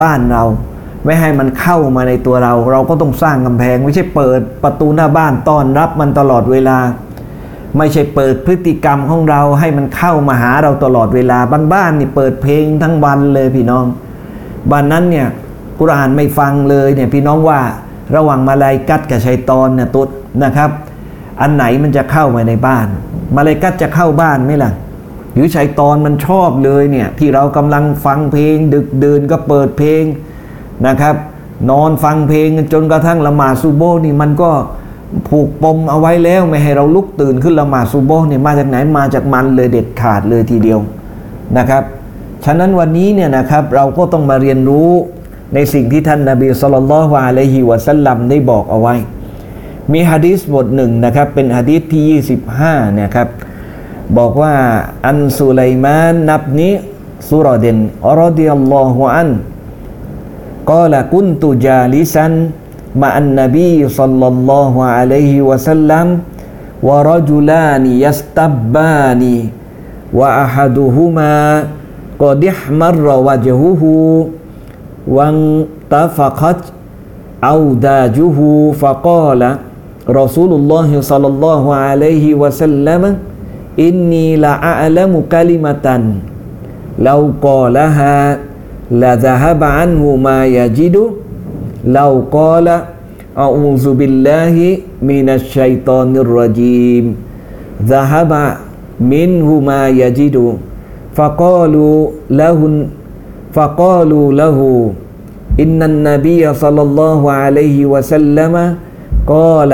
บ้านเราไม่ให้มันเข้ามาในตัวเราเราก็ต้องสร้างกำแพงไม่ใช่เปิดประตูหน้าบ้านต้อนรับมันตลอดเวลาไม่ใช่เปิดพฤติกรรมของเราให้มันเข้ามาหาเราตลอดเวลาบางบ้านนี่เปิดเพลงทั้งวันเลยพี่น้องบ้านนั้นเนี่ยกุรอานไม่ฟังเลยเนี่ยพี่น้องว่าระหว่างมาลาอิกัตกับชัยฏอนเนี่ยตุ๊ดนะครับอันไหนมันจะเข้ามาในบ้านมาลาอิกัตจะเข้าบ้านไหมล่ะหรือชัยฏอนมันชอบเลยเนี่ยที่เรากำลังฟังเพลงดึกดื่นก็เปิดเพลงนะครับนอนฟังเพลงจนกระทั่งละหมาดซุบฮ์นี่มันก็ผูกปมเอาไว้แล้วไม่ให้เราลุกตื่นขึ้นละหมาดซุบฮ์เนี่ยมาจากไหนมาจากมันเลยเด็ดขาดเลยทีเดียวนะครับฉะนั้นวันนี้เนี่ยนะครับเราก็ต้องมาเรียนรู้ในสิ่งที่ท่านนบีศ็อลลัลลอฮุอะลัยฮิวะซัลลัมได้บอกเอาไว้มีหะดีษบทหนึ่งนะครับเป็นหะดีษที่25นะครับบอกว่าอันซุลัยมานนับนี้ซุรดินรอฎิยัลลอฮุอันกอลกุนตุจาลิซันมะอันนบีศ็อลลัลลอฮุอะลัยฮิวะซัลลัมวะรจุลานิยัสตับบานีวะอะฮัดุฮุมากอดิฮมัรวะจฮุฮูวังตะฟะกัตเอาดาจุฮูฟะกาละรอซูลุลลอฮิศ็อลลัลลอฮุอะลัยฮิวะซัลลัมอินนีละอะละมุกะลิมะตันลาวกอละฮาละซะฮะบะอันฮุมายะจิดุลาวกอละอะอูซุบิลลาฮิมินัชชัยฏอนิรเราะญีมซะฮะบะมินฮุมายะจิดุฟะกาลูละฮุفقالوا له إن النبي صلى الله عليه وسلم قال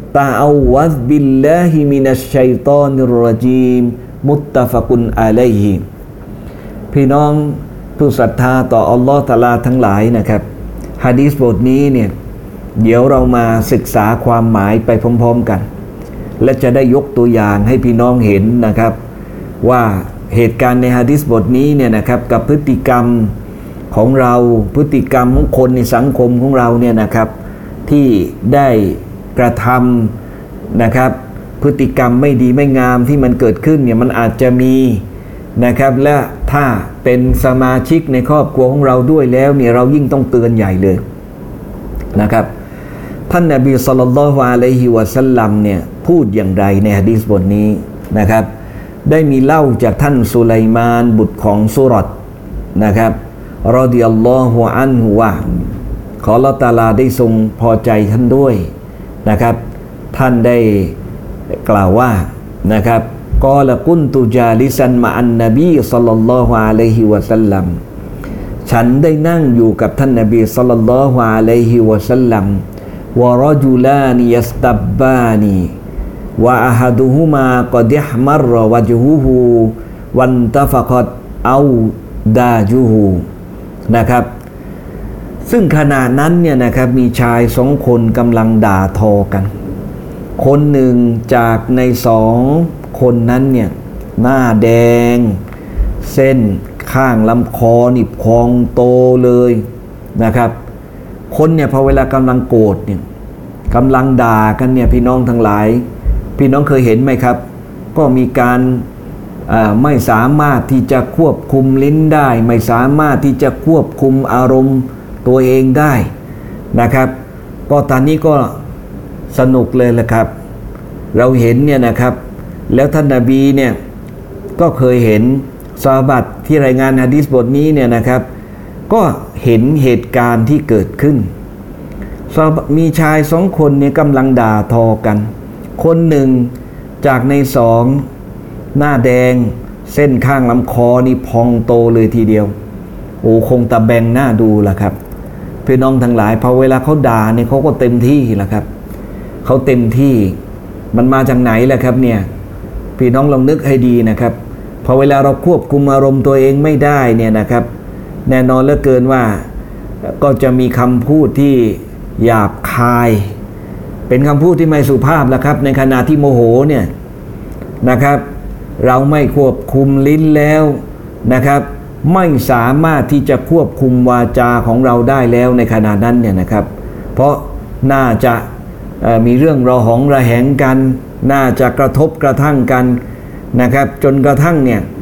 تعوذ بالله من الشيطان الرجيم متفق عليه พี่น้องผู้ศรัทธาต่ออัลลอฮฺตะอาลาทั้งหลายนะครับหะดีษบทนี้เนี่ยเดี๋ยวเรามาศึกษาความหมายไปพร้อมๆกันและจะได้ยกตัวอย่างให้พี่น้องเห็นนะครับว่าเหตุการณ์ในหะดีษบทนี้เนี่ยนะครับกับพฤติกรรมของเราพฤติกรรมของคนในสังคมของเราเนี่ยนะครับที่ได้กระทำนะครับพฤติกรรมไม่ดีไม่งามที่มันเกิดขึ้นเนี่ยมันอาจจะมีนะครับและถ้าเป็นสมาชิกในครอบครัวของเราด้วยแล้วเนี่ยเรายิ่งต้องเตือนใหญ่เลยนะครับท่านนบีศ็อลลัลลอฮุอะลัยฮิวะซัลลัมเนี่ยพูดอย่างไรในหะดีษบทนี้นะครับได้มีเล่าจากท่านสุไลมานบุตรของสุรอดนะครับรอฎิยัลลอฮุอันฮุว่าขออัลเลาะห์ตะอาลาได้ทรงพอใจท่านด้วยนะครับท่านได้กล่าวว่านะครับกอละกุนตุจาลิซันมะอันนบีศ็อลลัลลอฮุอะลัยฮิวะซัลลัมฉันได้นั่งอยู่กับท่านนบีศ็อลลัลลอฮุอะลัยฮิวะซัลลัมวะรจุลานิยัสตับบานีวะอะฮัดุฮุมากอดิฮมัรวะจฮุฮูวันตะฟะกัตเอาดาจุฮูนะครับซึ่งขณะนั้นเนี่ยนะครับมีชายสองคนกำลังด่าทอกันคนหนึ่งจากในสองคนนั้นเนี่ยหน้าแดงเส้นข้างลำคอนี่พองโตเลยนะครับคนเนี่ยพอเวลากำลังโกรธเนี่ยกำลังด่ากันเนี่ยพี่น้องทั้งหลายพี่น้องเคยเห็นไหมครับก็มีการไม่สามารถที่จะควบคุมลิ้นได้ไม่สามารถที่จะควบคุมอารมณ์ตัวเองได้นะครับก็ตอนนี้ก็สนุกเลยแหละครับเราเห็นเนี่ยนะครับแล้วท่านนบีเนี่ยก็เคยเห็นซอฮาบะห์ที่รายงานหะดีษบทนี้เนี่ยนะครับก็เห็นเหตุการณ์ที่เกิดขึ้นมีชายสองคนเนี่ยกำลังด่าทอกันคนหนึ่งจากในสองหน้าแดงเส้นข้างลำคอนี่พองโตเลยทีเดียวโอ้คงตะแบงหน้าดูล่ะครับพี่น้องทั้งหลายพอเวลาเขาด่าเนี่ยเขาก็เต็มที่ล่ะครับเขาเต็มที่มันมาจากไหนล่ะครับเนี่ยพี่น้องลองนึกให้ดีนะครับพอเวลาเราควบคุมอารมณ์ตัวเองไม่ได้เนี่ยนะครับแน่นอนเหลือเกินว่าก็จะมีคำพูดที่หยาบคายเป็นคำพูดที่ไม่สุภาพล่ะครับในขณะที่โมโหเนี่ยนะครับเราไม่ควบคุมลิ้นแล้วนะครับไม่สามารถที่จะควบคุมวาจาของเราได้แล้วในขณะนั้นเนี่ยนะครับเพราะน่าจะมีเรื่องระหองระแหงกันน่าจะกระทบกระทั่งกันนะครับจนกระทั่งเนี่ย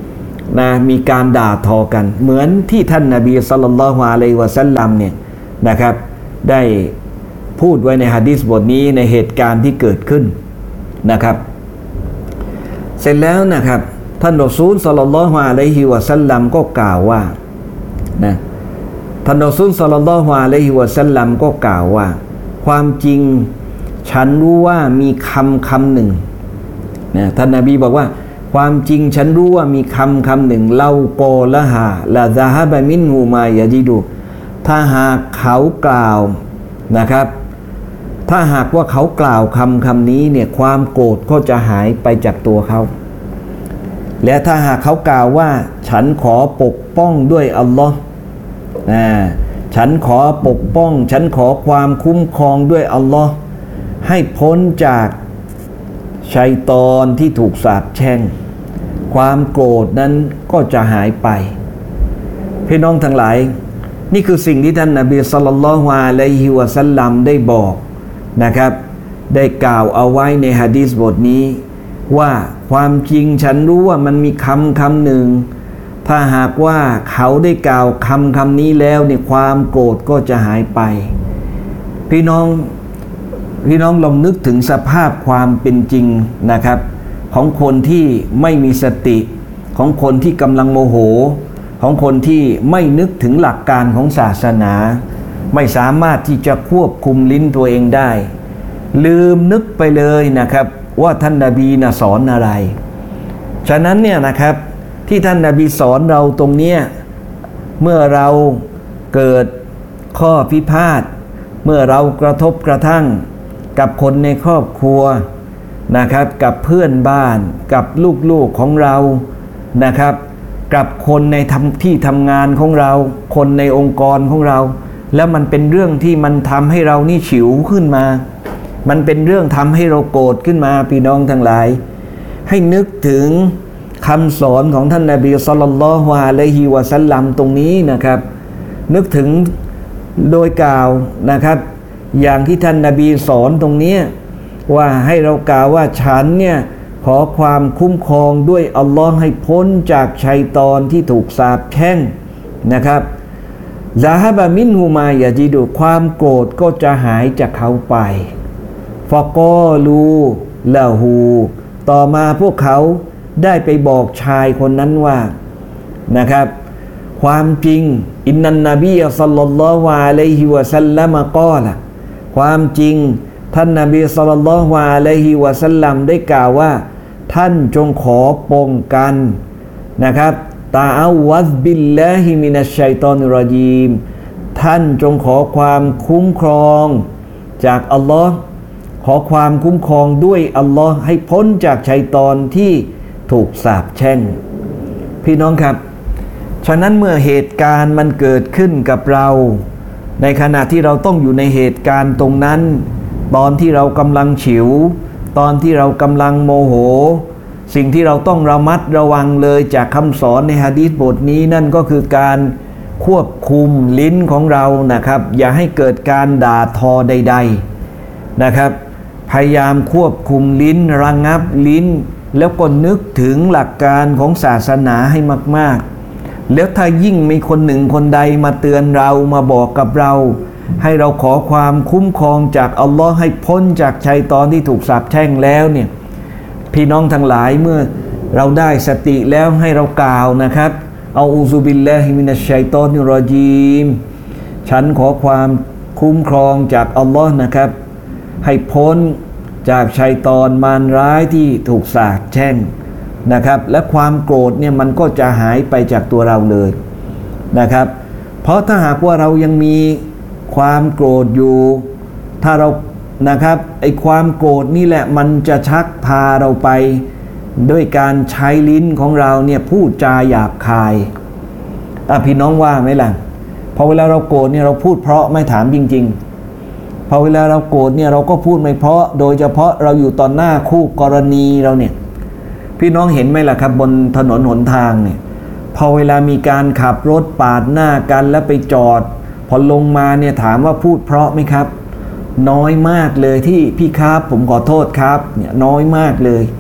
นะมีการด่าทอกันเหมือนที่ท่านนบีศ็อลลัลลอฮุอะลัยฮิวะซัลลัมเนี่ยนะครับได้พูดไว้ในหะดีษบทนี้ในเหตุการณ์ที่เกิดขึ้นนะครับเสร็จแล้วนะครับท่านรอซูลศ็อลลัลลอฮุอะลัยฮิวะซัลลัมก็กล่าวว่านะท่านรอซูลศ็อลลัลลอฮุอะลัยฮิวะซัลลัมก็กล่าวว่าความจริงฉันรู้ว่ามีคำหนึ่งนะท่านนบีบอกว่าความจริงฉันรู้ว่ามีคำหนึ่งเล่ากอละฮาละซะฮะบะมินฮูมายะจิดูถ้าหากเขากล่าวนะครับถ้าหากว่าเขากล่าวคำนี้เนี่ยความโกรธก็จะหายไปจากตัวเขาและถ้าหากเขากล่าวว่าฉันขอปกป้องด้วยอัลลอฮ์ฉันขอปกป้องฉันขอความคุ้มครองด้วยอัลลอฮ์ให้พ้นจากชัยฏอนที่ถูกสาปแช่งความโกรธนั้นก็จะหายไปพี่น้องทั้งหลายนี่คือสิ่งที่ท่านนบีศ็อลลัลลอฮุอะลัยฮิวะซัลลัมได้บอกนะครับได้กล่าวเอาไว้ในหะดีษบทนี้ว่าความจริงฉันรู้ว่ามันมีคำหนึ่งถ้าหากว่าเขาได้กล่าวคำนี้แล้วเนี่ยความโกรธก็จะหายไปพี่น้องลองนึกถึงสภาพความเป็นจริงนะครับของคนที่ไม่มีสติของคนที่กำลังโมโหของคนที่ไม่นึกถึงหลักการของศาสนาไม่สามารถที่จะควบคุมลิ้นตัวเองได้ลืมนึกไปเลยนะครับว่าท่านนบีสอนอะไรฉะนั้นเนี่ยนะครับที่ท่านนบีสอนเราตรงเนี้ยเมื่อเราเกิดข้อพิพาทเมื่อเรากระทบกระทั่งกับคนในครอบครัวนะครับกับเพื่อนบ้านกับลูกๆของเรานะครับกับคนในที่ทำงานของเราคนในองค์กรของเราแล้วมันเป็นเรื่องที่มันทำให้เรานี่ฉิวขึ้นมามันเป็นเรื่องทำให้เราโกรธขึ้นมาพี่น้องทั้งหลายให้นึกถึงคำสอนของท่านนบีศ็อลลัลลอฮุอะลัยฮิวะซัลลัมตรงนี้นะครับนึกถึงโดยกล่าวนะครับอย่างที่ท่านนบีสอนตรงนี้ว่าให้เรากล่าวว่าฉันเนี่ยขอความคุ้มครองด้วยอัลลอฮ์ให้พ้นจากชัยฏอนที่ถูกสาปแช่งนะครับซะฮะบะมินฮูมายะจิดูความโกรธก็จะหายจากเขาไปฟะกอลูละฮูต่อมาพวกเขาได้ไปบอกชายคนนั้นว่านะครับความจริงอินนันนบีศ็อลลัลลอฮุอะลัยฮิวะซัลลัมกอละความจริงท่านนบีศ็อลลัลลอฮุอะลัยฮิวะซัลลัมได้กล่าวว่าท่านจงขอป้องกันนะครับตาอัวซบิลลาฮิมินัชชัยฏอนิรรญีมท่านจงขอความคุ้มครองจากอัลลอฮ์ขอความคุ้มครองด้วยอัลลอฮ์ให้พ้นจากชัยฏอนที่ถูกสาปแช่งพี่น้องครับฉะนั้นเมื่อเหตุการณ์มันเกิดขึ้นกับเราในขณะที่เราต้องอยู่ในเหตุการณ์ตรงนั้นตอนที่เรากำลังฉิวตอนที่เรากำลังโมโหสิ่งที่เราต้องระมัดระวังเลยจากคำสอนในหะดีษบทนี้นั่นก็คือการควบคุมลิ้นของเรานะครับอย่าให้เกิดการด่าทอใดๆนะครับพยายามควบคุมลิ้นระงับลิ้นแล้วก็นึกถึงหลักการของศาสนาให้มากๆแล้วถ้ายิ่งมีคนหนึ่งคนใดมาเตือนเรามาบอกกับเราให้เราขอความคุ้มครองจากอัลลอฮ์ให้พ้นจากชัยฏอนที่ถูกสาปแช่งแล้วเนี่ยพี่น้องทั้งหลายเมื่อเราได้สติแล้วให้เรากล่าวนะครับเอาอูซุบิลลาฮิมินัชชัยฏอนิรรญีมฉันขอความคุ้มครองจากอัลลอฮ์นะครับให้พ้นจากชัยฏอนมารร้ายที่ถูกสาปแช่งนะครับและความโกรธเนี่ยมันก็จะหายไปจากตัวเราเลยนะครับเพราะถ้าหากว่าเรายังมีความโกรธอยู่ถ้าเรานะครับไอ้ความโกรธนี่แหละมันจะชักพาเราไปด้วยการใช้ลิ้นของเราเนี่ยพูดจาหยาบคายพี่น้องว่าไหมล่ะพอเวลาเราโกรธเนี่ยเราพูดเพราะไม่ถามจริงๆพอเวลาเราโกรธเนี่ยเราก็พูดไม่เพราะโดยเฉพาะเราอยู่ต่อหน้าคู่กรณีเราเนี่ยพี่น้องเห็นไหมล่ะครับบนถนนหนทางเนี่ยพอเวลามีการขับรถปาดหน้ากันแล้วไปจอดพอลงมาเนี่ยถามว่าพูดเพราะไหมครับน้อยมากเลยที่พี่ครับผมขอโทษครับเนี่ยน้อยมากเลย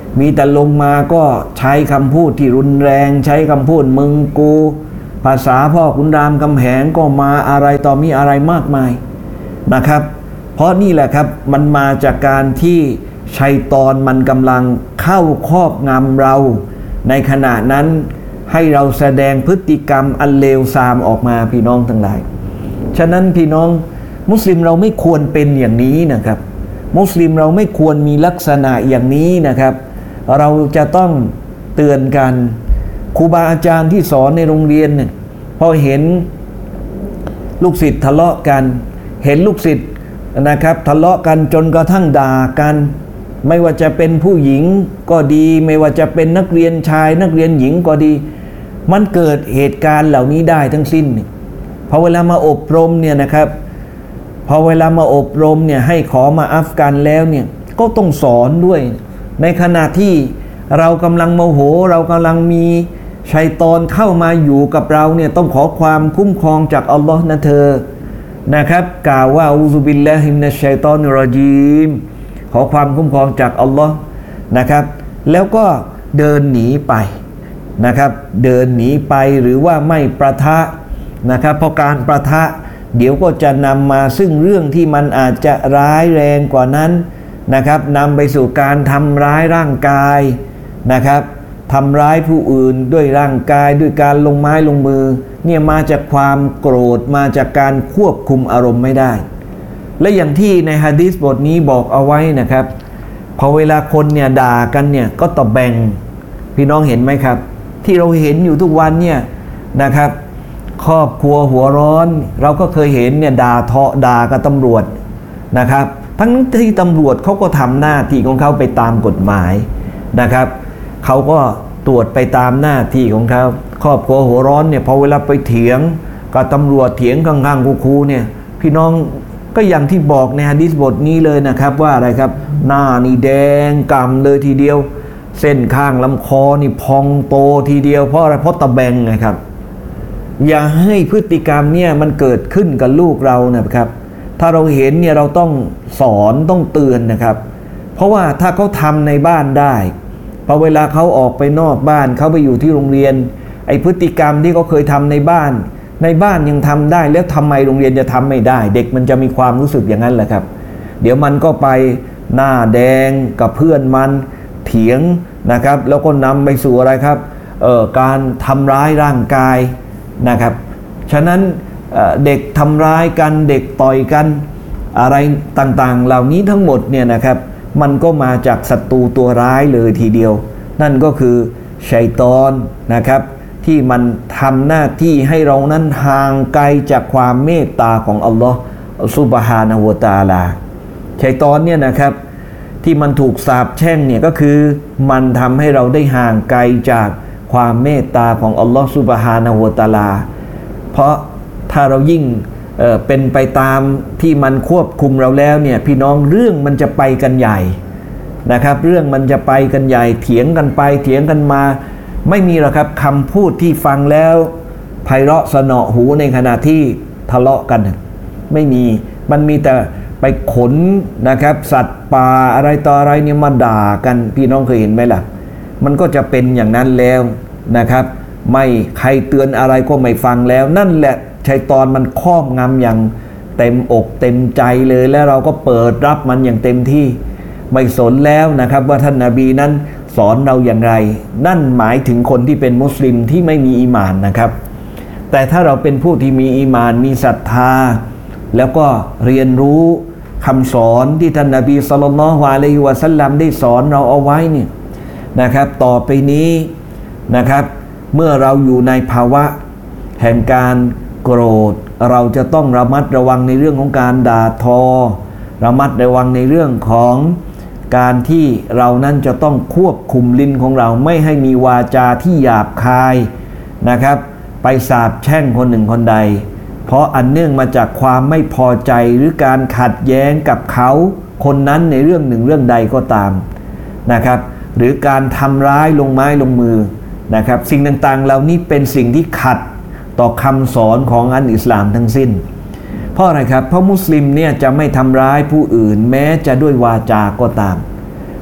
มีแต่ลงมาก็ใช้คำพูดที่รุนแรงใช้คำพูดมึงกูภาษาพ่อขุนรามคำแหงก็มาอะไรต่อมีอะไรมากมายนะครับเพราะนี่แหละครับมันมาจากการที่ชัยฏอนมันกำลังเข้าครอบงำเราในขณะนั้นให้เราแสดงพฤติกรรมอันเลวทรามออกมาพี่น้องทั้งหลายฉะนั้นพี่น้องมุสลิมเราไม่ควรเป็นอย่างนี้นะครับมุสลิมเราไม่ควรมีลักษณะอย่างนี้นะครับเราจะต้องเตือนกันครูบาอาจารย์ที่สอนในโรงเรียนเนี่ยพอเห็นลูกศิษย์ทะเลาะกันเห็นลูกศิษย์นะครับทะเลาะกันจนกระทั่งด่ากันไม่ว่าจะเป็นผู้หญิงก็ดีไม่ว่าจะเป็นนักเรียนชายนักเรียนหญิงก็ดีมันเกิดเหตุการณ์เหล่านี้ได้ทั้งสิ้นพอเวลามาอบรมเนี่ยนะครับพอเวลามาอบรมเนี่ยให้ขอมาอัฟกันแล้วเนี่ยก็ต้องสอนด้วยในขณะที่เรากำลังโมโหเรากำลังมีชัยฏอนเข้ามาอยู่กับเราเนี่ยต้องขอความคุ้มครองจากอัลลอฮ์นะเธอนะครับกล่าวว่าอูซุบิลลาฮิมินัชชัยฏอนิรเราะญีมขอความคุ้มครองจากอัลลอฮ์นะครับแล้วก็เดินหนีไปนะครับเดินหนีไปหรือว่าไม่ประทะนะครับเพราะการประทะเดี๋ยวก็จะนำมาซึ่งเรื่องที่มันอาจจะร้ายแรงกว่านั้นนะครับนำไปสู่การทำร้ายร่างกายนะครับทำร้ายผู้อื่นด้วยร่างกายด้วยการลงไม้ลงมือเนี่ยมาจากความโกรธมาจากการควบคุมอารมณ์ไม่ได้และอย่างที่ในหะดีษบทนี้บอกเอาไว้นะครับพอเวลาคนเนี่ยด่ากันเนี่ยก็ตะแบงพี่น้องเห็นไหมครับที่เราเห็นอยู่ทุกวันเนี่ยนะครับครอบครัวหัวร้อนเราก็เคยเห็นเนี่ยด่ากับตำรวจนะครับทั้งที่ตำรวจเขาก็ทำหน้าที่ของเขาไปตามกฎหมายนะครับเขาก็ตรวจไปตามหน้าที่ของเขาครอบครัวหัวร้อนเนี่ยพอเวลาไปเถียงกับตำรวจเถียงข้างๆคูเนี่ยพี่น้องก็อย่างที่บอกในหะดีษบทนี้เลยนะครับว่าอะไรครับหน้านี่แดงก่ำเลยทีเดียวเส้นข้างลำคอนี่พองโตทีเดียวเพราะอะไรเพราะตะแบงไงครับอย่าให้พฤติกรรมเนี่ยมันเกิดขึ้นกับลูกเรานะครับถ้าเราเห็นเนี่ยเราต้องสอนต้องเตือนนะครับเพราะว่าถ้าเขาทำในบ้านได้พอเวลาเขาออกไปนอกบ้านเขาไปอยู่ที่โรงเรียนไอ้พฤติกรรมที่เขาเคยทำในบ้านยังทำได้แล้วทำไมโรงเรียนจะทำไม่ได้เด็กมันจะมีความรู้สึกอย่างนั้นแหละครับเดี๋ยวมันก็ไปหน้าแดงกับเพื่อนมันเถียงนะครับแล้วก็นำไปสู่อะไรครับการทำร้ายร่างกายนะครับฉะนั้นเด็กทำร้ายกันเด็กต่อยกันอะไรต่างๆเหล่านี้ทั้งหมดเนี่ยนะครับมันก็มาจากศัตรูตัวร้ายเลยทีเดียวนั่นก็คือชัยฏอนนะครับที่มันทำหน้าที่ให้เรานั้นห่างไกลจากความเมตตาของอัลลอฮ์ซุบฮานะฮูวะตะอาลาชัยฏอนเนี่ยนะครับที่มันถูกสาปแช่งเนี่ยก็คือมันทำให้เราได้ห่างไกลจากความเมตตาของอัลลอฮ์ซุบฮานะฮูวะตะอาลาเพราะถ้าเรายิ่งเป็นไปตามที่มันควบคุมเราแล้วเนี่ยพี่น้องเรื่องมันจะไปกันใหญ่นะครับเรื่องมันจะไปกันใหญ่เถียงกันไปเถียงกันมาไม่มีหรอกครับคำพูดที่ฟังแล้วไพเราะสนอหูในขณะที่ทะเลาะกันไม่มีมันมีแต่ไปขนนะครับสัตว์ป่าอะไรต่ออะไรเนี่ยมาด่ากันพี่น้องเคยเห็นไหมล่ะมันก็จะเป็นอย่างนั้นแล้วนะครับไม่ใครเตือนอะไรก็ไม่ฟังแล้วนั่นแหละชัยฏอนมันครอบงำอย่างเต็มอกเต็มใจเลยแล้วเราก็เปิดรับมันอย่างเต็มที่ไม่สนแล้วนะครับว่าท่านนบีนั้นสอนเราอย่างไรนั่นหมายถึงคนที่เป็นมุสลิมที่ไม่มีอีหม่านนะครับแต่ถ้าเราเป็นผู้ที่มีอีหม่านมีศรัทธาแล้วก็เรียนรู้คำสอนที่ท่านนบีศ็อลลัลลอฮุอะลัยฮิวะซัลลัมได้สอนเราเอาไว้เนี่ยนะครับต่อไปนี้นะครับเมื่อเราอยู่ในภาวะแห่งการโกรธเราจะต้องระมัดระวังในเรื่องของการด่าทอระมัดระวังในเรื่องของการที่เรานั้นจะต้องควบคุมลิ้นของเราไม่ให้มีวาจาที่หยาบคายนะครับไปสาปแช่งคนหนึ่งคนใดเพราะอันเนื่องมาจากความไม่พอใจหรือการขัดแย้งกับเขาคนนั้นในเรื่องหนึ่งเรื่องใดก็ตามนะครับหรือการทำร้ายลงไม้ลงมือนะครับสิ่งต่างๆเหล่านี้เป็นสิ่งที่ขัดต่อคำสอนของอันอิสลามทั้งสิ้นเพราะอะไรครับเพราะมุสลิมเนี่ยจะไม่ทำร้ายผู้อื่นแม้จะด้วยวาจาก็ตาม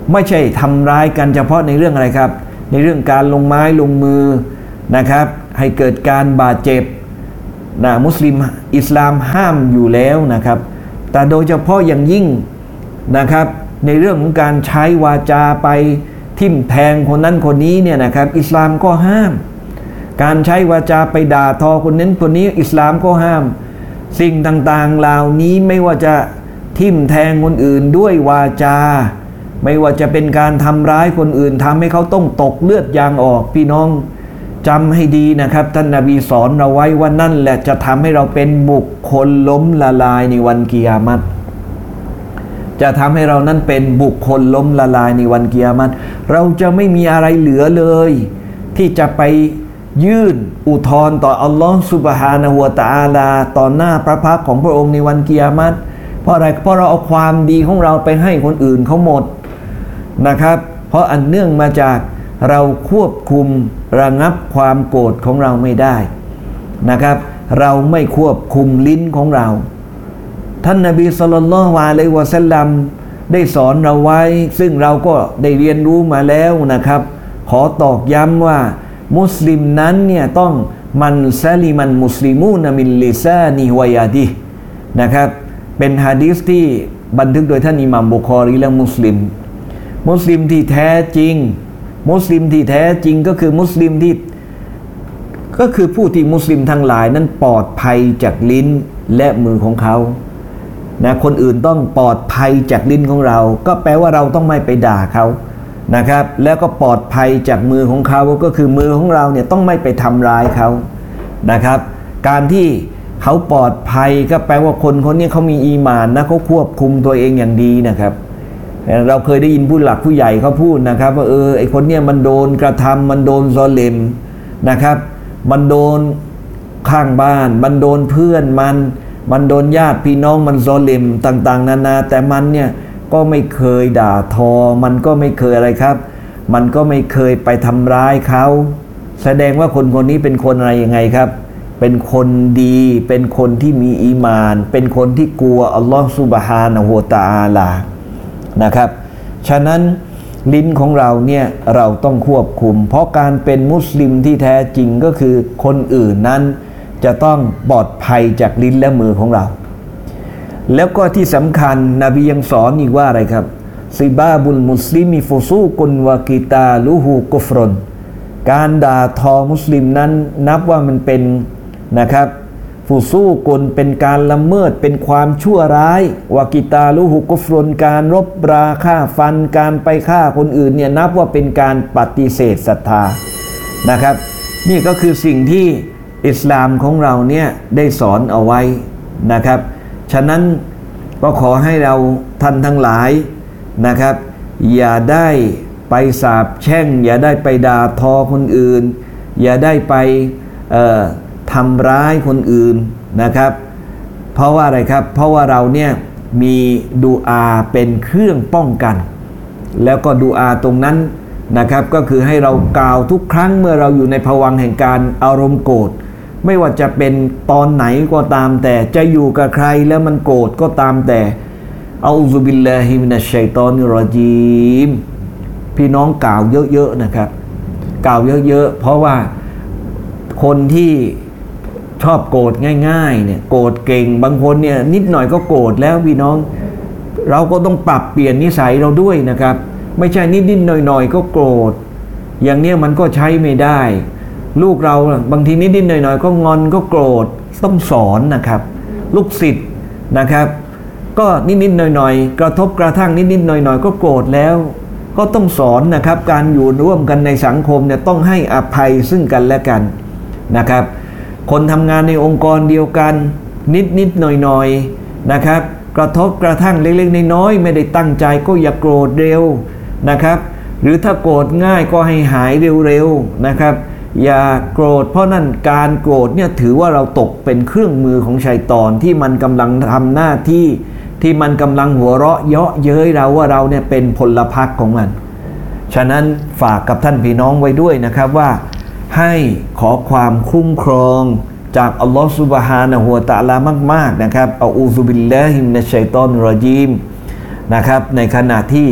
ไม่ใช่ทำร้ายกันเฉพาะในเรื่องอะไรครับในเรื่องการลงไม้ลงมือนะครับให้เกิดการบาดเจ็บนะมุสลิมอิสลามห้ามอยู่แล้วนะครับแต่โดยเฉพาะอย่างยิ่งนะครับในเรื่องของการใช้วาจาไปทิ่มแทงคนนั้นคนนี้เนี่ยนะครับอิสลามก็ห้ามการใช้วาจาไปด่าทอคนนั้นคนนี้อิสลามก็ห้ามสิ่งต่างๆเหล่านี้ไม่ว่าจะทิ่มแทงคนอื่นด้วยวาจาไม่ว่าจะเป็นการทำร้ายคนอื่นทำให้เขาต้องตกเลือดยางออกพี่น้องจำให้ดีนะครับท่านนบีสอนเราไว้ว่านั่นแหละจะทำให้เราเป็นบุคคลล้มละลายในวันกิยามัตจะทำให้เรานั้นเป็นบุคคลล้มละลายในวันกิยามัตเราจะไม่มีอะไรเหลือเลยที่จะไปยื่นอุทธรณ์ต่ออัลลอฮฺซุบฮานะฮูวะตะอาลาต่อหน้าพระพักตร์ของพระองค์ในวันกิยามัตเพราะอะไรเพราะเราเอาความดีของเราไปให้คนอื่นเขาหมดนะครับเพราะอันเนื่องมาจากเราควบคุมระงับความโกรธของเราไม่ได้นะครับเราไม่ควบคุมลิ้นของเราท่านนบีศ็อลลัลลอฮุอะลัยฮิวะซัลลัมได้สอนเราไว้ซึ่งเราก็ได้เรียนรู้มาแล้วนะครับขอตอกย้ำว่ามุสลิมนั้นเนี่ยต้องมันซาลิมันมุสลิมูนมินลิซานิวะยาดินะครับเป็นหะดีษที่บันทึกโดยท่านอิหม่ามบุคอรีและมุสลิมที่แท้จริงมุสลิมที่แท้จริงก็คือมุสลิมที่ก็คือผู้ที่มุสลิมทั้งหลายนั้นปลอดภัยจากลิ้นและมือของเขานะคนอื่นต้องปลอดภัยจากลิ้นของเราก็แปลว่าเราต้องไม่ไปด่าเขานะครับแล้วก็ปลอดภัยจากมือของเขาก็คือมือของเราเนี่ยต้องไม่ไปทำร้ายเขานะครับการที่เขาปลอดภัยก็แปลว่าคนนี้เขามีอีหม่านนะเขาควบคุมตัวเองอย่างดีนะครับเราเคยได้ยินผู้หลักผู้ใหญ่เขาพูดนะครับว่าไอคนเนี้ยมันโดนกระทำมันโดนซอเลมนะครับมันโดนข้างบ้านมันโดนเพื่อนมันโดนญาติพี่น้องมันซอเลมต่างๆนานาแต่มันเนี่ยก็ไม่เคยด่าทอมันก็ไม่เคยอะไรครับมันก็ไม่เคยไปทำร้ายเขาแสดงว่าคนนี้เป็นคนอะไรยังไงครับเป็นคนดีเป็นคนที่มีอีหม่านเป็นคนที่กลัวอัลลอฮฺซุบฮานะฮูวะตะอาลานะครับฉะนั้นลิ้นของเราเนี่ยเราต้องควบคุมเพราะการเป็นมุสลิมที่แท้จริงก็คือคนอื่นนั้นจะต้องปลอดภัยจากลิ้นและมือของเราแล้วก็ที่สำคัญนบียังสอนอีกว่าอะไรครับซิบาบุลมุสลิมีฟุซูกุนวะกิตาลูฮูกุฟรอนการด่าทอมุสลิมนั้นนับว่ามันเป็นนะครับฟุซูกุนเป็นการละเมิดเป็นความชั่วร้ายวะกิตาลูฮูกุฟรอนการรบราฆ่าฟันการไปฆ่าคนอื่นเนี่ยนับว่าเป็นการปฏิเสธศรัทธานะครับนี่ก็คือสิ่งที่อิสลามของเราเนี่ยได้สอนเอาไว้นะครับฉะนั้นก็ขอให้เราท่านทั้งหลายนะครับอย่าได้ไปสาปแช่งอย่าได้ไปด่าทอคนอื่นอย่าได้ไปทำร้ายคนอื่นนะครับเพราะว่าอะไรครับเพราะว่าเราเนี่ยมีดุอาเป็นเครื่องป้องกันแล้วก็ดุอาตรงนั้นนะครับก็คือให้เรากล่าวทุกครั้งเมื่อเราอยู่ในภวังค์แห่งการอารมณ์โกรธไม่ว่าจะเป็นตอนไหนก็ตามแต่จะอยู่กับใครแล้วมันโกรธก็ตามแต่เอาซุบิลลาฮิมินัชชัยฏอนิรรจีมพี่น้องกล่าวเยอะๆนะครับกล่าวเยอะๆเพราะว่าคนที่ชอบโกรธง่ายๆเนี่ยโกรธเก่งบางคนเนี่ยนิดหน่อยก็โกรธแล้วพี่น้องเราก็ต้องปรับเปลี่ยนนิสัยเราด้วยนะครับไม่ใช่นิดๆหน่อยๆก็โกรธอย่างเนี้ยมันก็ใช้ไม่ได้ลูกเราบางทีนิดๆหน่อยๆก็งอนก็โกรธต้องสอนนะครับลูกศิษย์นะครับก็นิดๆหน่อยๆกระทบกระทั่งนิดๆหน่อยๆก็โกรธแล้วก็ต้องสอนนะครับการอยู่ร่วมกันในสังคมเนี่ยต้องให้อภัยซึ่งกันและกันนะครับคนทำงานในองค์กรเดียวกันนิดๆหน่อยๆนะครับกระทบกระทั่งเล็กๆน้อยๆไม่ได้ตั้งใจก็อย่าโกรธเร็วนะครับหรือถ้าโกรธง่ายก็ให้หายเร็วๆนะครับอย่าโกรธเพราะนั่นการโกรธเนี่ยถือว่าเราตกเป็นเครื่องมือของชัยฏอนที่มันกำลังทำหน้าที่ที่มันกำลังหัวเราะเยาะเย้ยเราว่าเราเนี่ยเป็นพลพรรคของมันฉะนั้นฝากกับท่านพี่น้องไว้ด้วยนะครับว่าให้ขอความคุ้มครองจากอัลลอฮฺซุบฮานะฮูวะตะอาลามากๆนะครับอูซุบิลลาฮิมินัชชัยฏอนิรรรจีมนะครับในขณะที่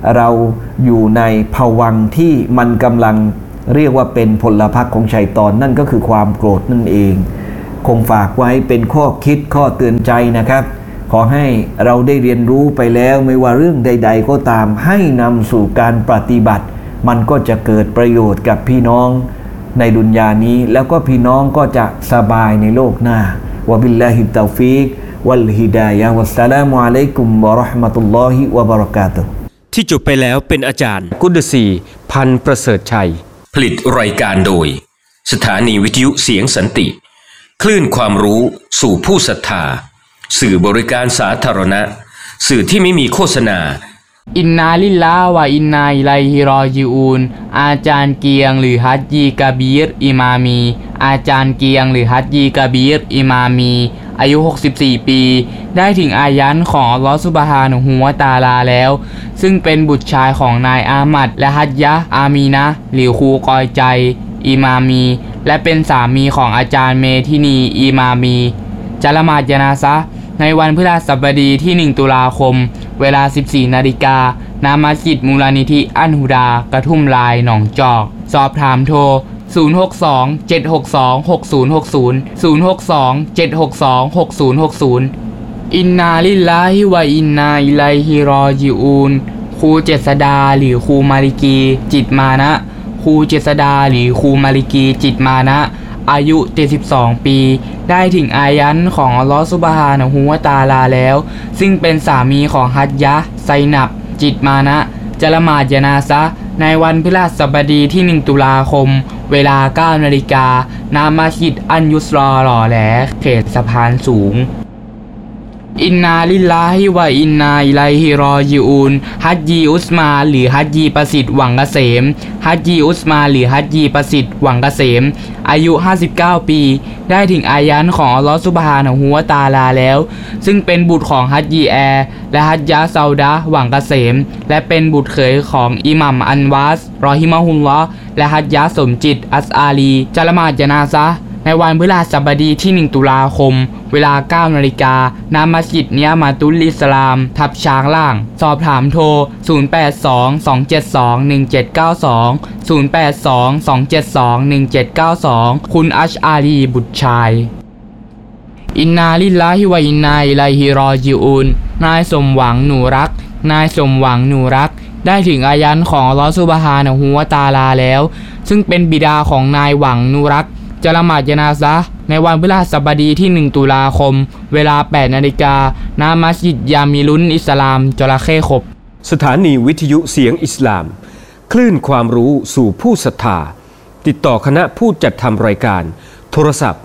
เราอยู่ในภวังค์ที่มันกำลังเรียกว่าเป็นพลพรรคของชัยฏอนนั่นก็คือความโกรธนั่นเองคงฝากไว้เป็นข้อคิดข้อเตือนใจนะครับขอให้เราได้เรียนรู้ไปแล้วไม่ว่าเรื่องใดๆก็ตามให้นำสู่การปฏิบัติมันก็จะเกิดประโยชน์กับพี่น้องในดุนยานี้แล้วก็พี่น้องก็จะสบายในโลกหน้าวะบิลลาฮิตตอฟิกวัลฮิดายะฮ์วัสสลามุอะลัยกุมวะเราะห์มะตุลลอฮิวะบะเราะกาตุฮ์ที่จบไปแล้วเป็นอาจารย์กุดซีพันประเสริฐชัยผลิตรายการโดยสถานีวิทยุเสียงสันติคลื่นความรู้สู่ผู้ศรัทธาสื่อบริการสาธารณะสื่อที่ไม่มีโฆษณาอินนาลิลลาห์วะอินนาอิลัยฮิรอญิอูนอาจารย์เกียงหรือฮัจญีกะบีรอิมามีอาจารย์เกียงหรือฮัจญีกะบีรอิมามีอายุ64ปีได้ถึงอายันของอัลลอฮฺซุบฮานะฮูวะตะอาลาแล้วซึ่งเป็นบุตรชายของนายอามัดและฮัจญะห์อามีนะห์หรือครูกอยใจอิมามีและเป็นสามีของอาจารย์เมทินีอิมามีจะละหมาดญะนาซะห์ในวันพฤหัสบดีที่1ตุลาคมเวลา 14 นาฬิกาณมัสยิดมูลนิธิอันฮุดากระทุ่มลายหนองจอกสอบถามโทร062 762 6060 062 762 6060อินนาลิลลาฮิวะอินนาอิลัยฮิรอญิอูนครูเจษดาหรือครูมาลิกีจิตมานะครูเจษดาหรือครูมาลิกีจิตมานะอายุ72ปีได้ถึงอายันของอัลลอฮฺซุบฮานะฮูวะตะอาลาแล้วซึ่งเป็นสามีของฮัจญะห์ไซนับจิตมานะจะละหมาดญะนาซะห์ในวันพฤหัสบดีที่1ตุลาคมเวลา 9 นาฬิกาณมัสยิดอันยุสรอหล่อแหลเขตสะพานสูงอินนาลิลลาฮิวะอินนาอิลัยฮิรอญิอูนฮัจญีอุสมานหรือฮัจญีประสิทธิ์หวังเกษมฮัจญีอุสมานหรือฮัจญีประสิทธิ์หวังเกษมอายุ59ปีได้ถึงอายันของอัลลอฮฺซุบฮานะฮูวะตะอาลาแล้วซึ่งเป็นบุตรของฮัจญีแอร์และฮัจญะห์ซาอุดะห์หวังเกษมและเป็นบุตรเขยของอิหมัมอันวาสรอฮิมะฮุลลอฮ์และฮัจญะห์สมจิตอัสอาลีจะละหมาดญะนาซะห์ในวันพฤหัสบดีที่1ตุลาคมเวลา 9 นาฬิกาณมัสยิดเนียมาตุลอิสลามทับช้างล่างสอบถามโทร082 272 1792 082 272 1792คุณอัชอาลีบุตรชายอินนาลิลลาฮิวะอินนาอิลัยฮิรอญิอูนนายสมหวังหนูรักนายสมหวังหนูรักได้ถึงอายันของอัลลอฮฺซุบฮานะฮูวะตะอาลาแล้วซึ่งเป็นบิดาของนายหวังหนูรักจะละหมาดญะนาซะห์ในวันพฤหัสบดีที่1ตุลาคมเวลา 8 นาฬิกาณมัสยิดยามิลุนอิสลามจระเข้ขบสถานีวิทยุเสียงอิสลามคลื่นความรู้สู่ผู้ศรัทธาติดต่อคณะผู้จัดทำรายการโทรศัพท์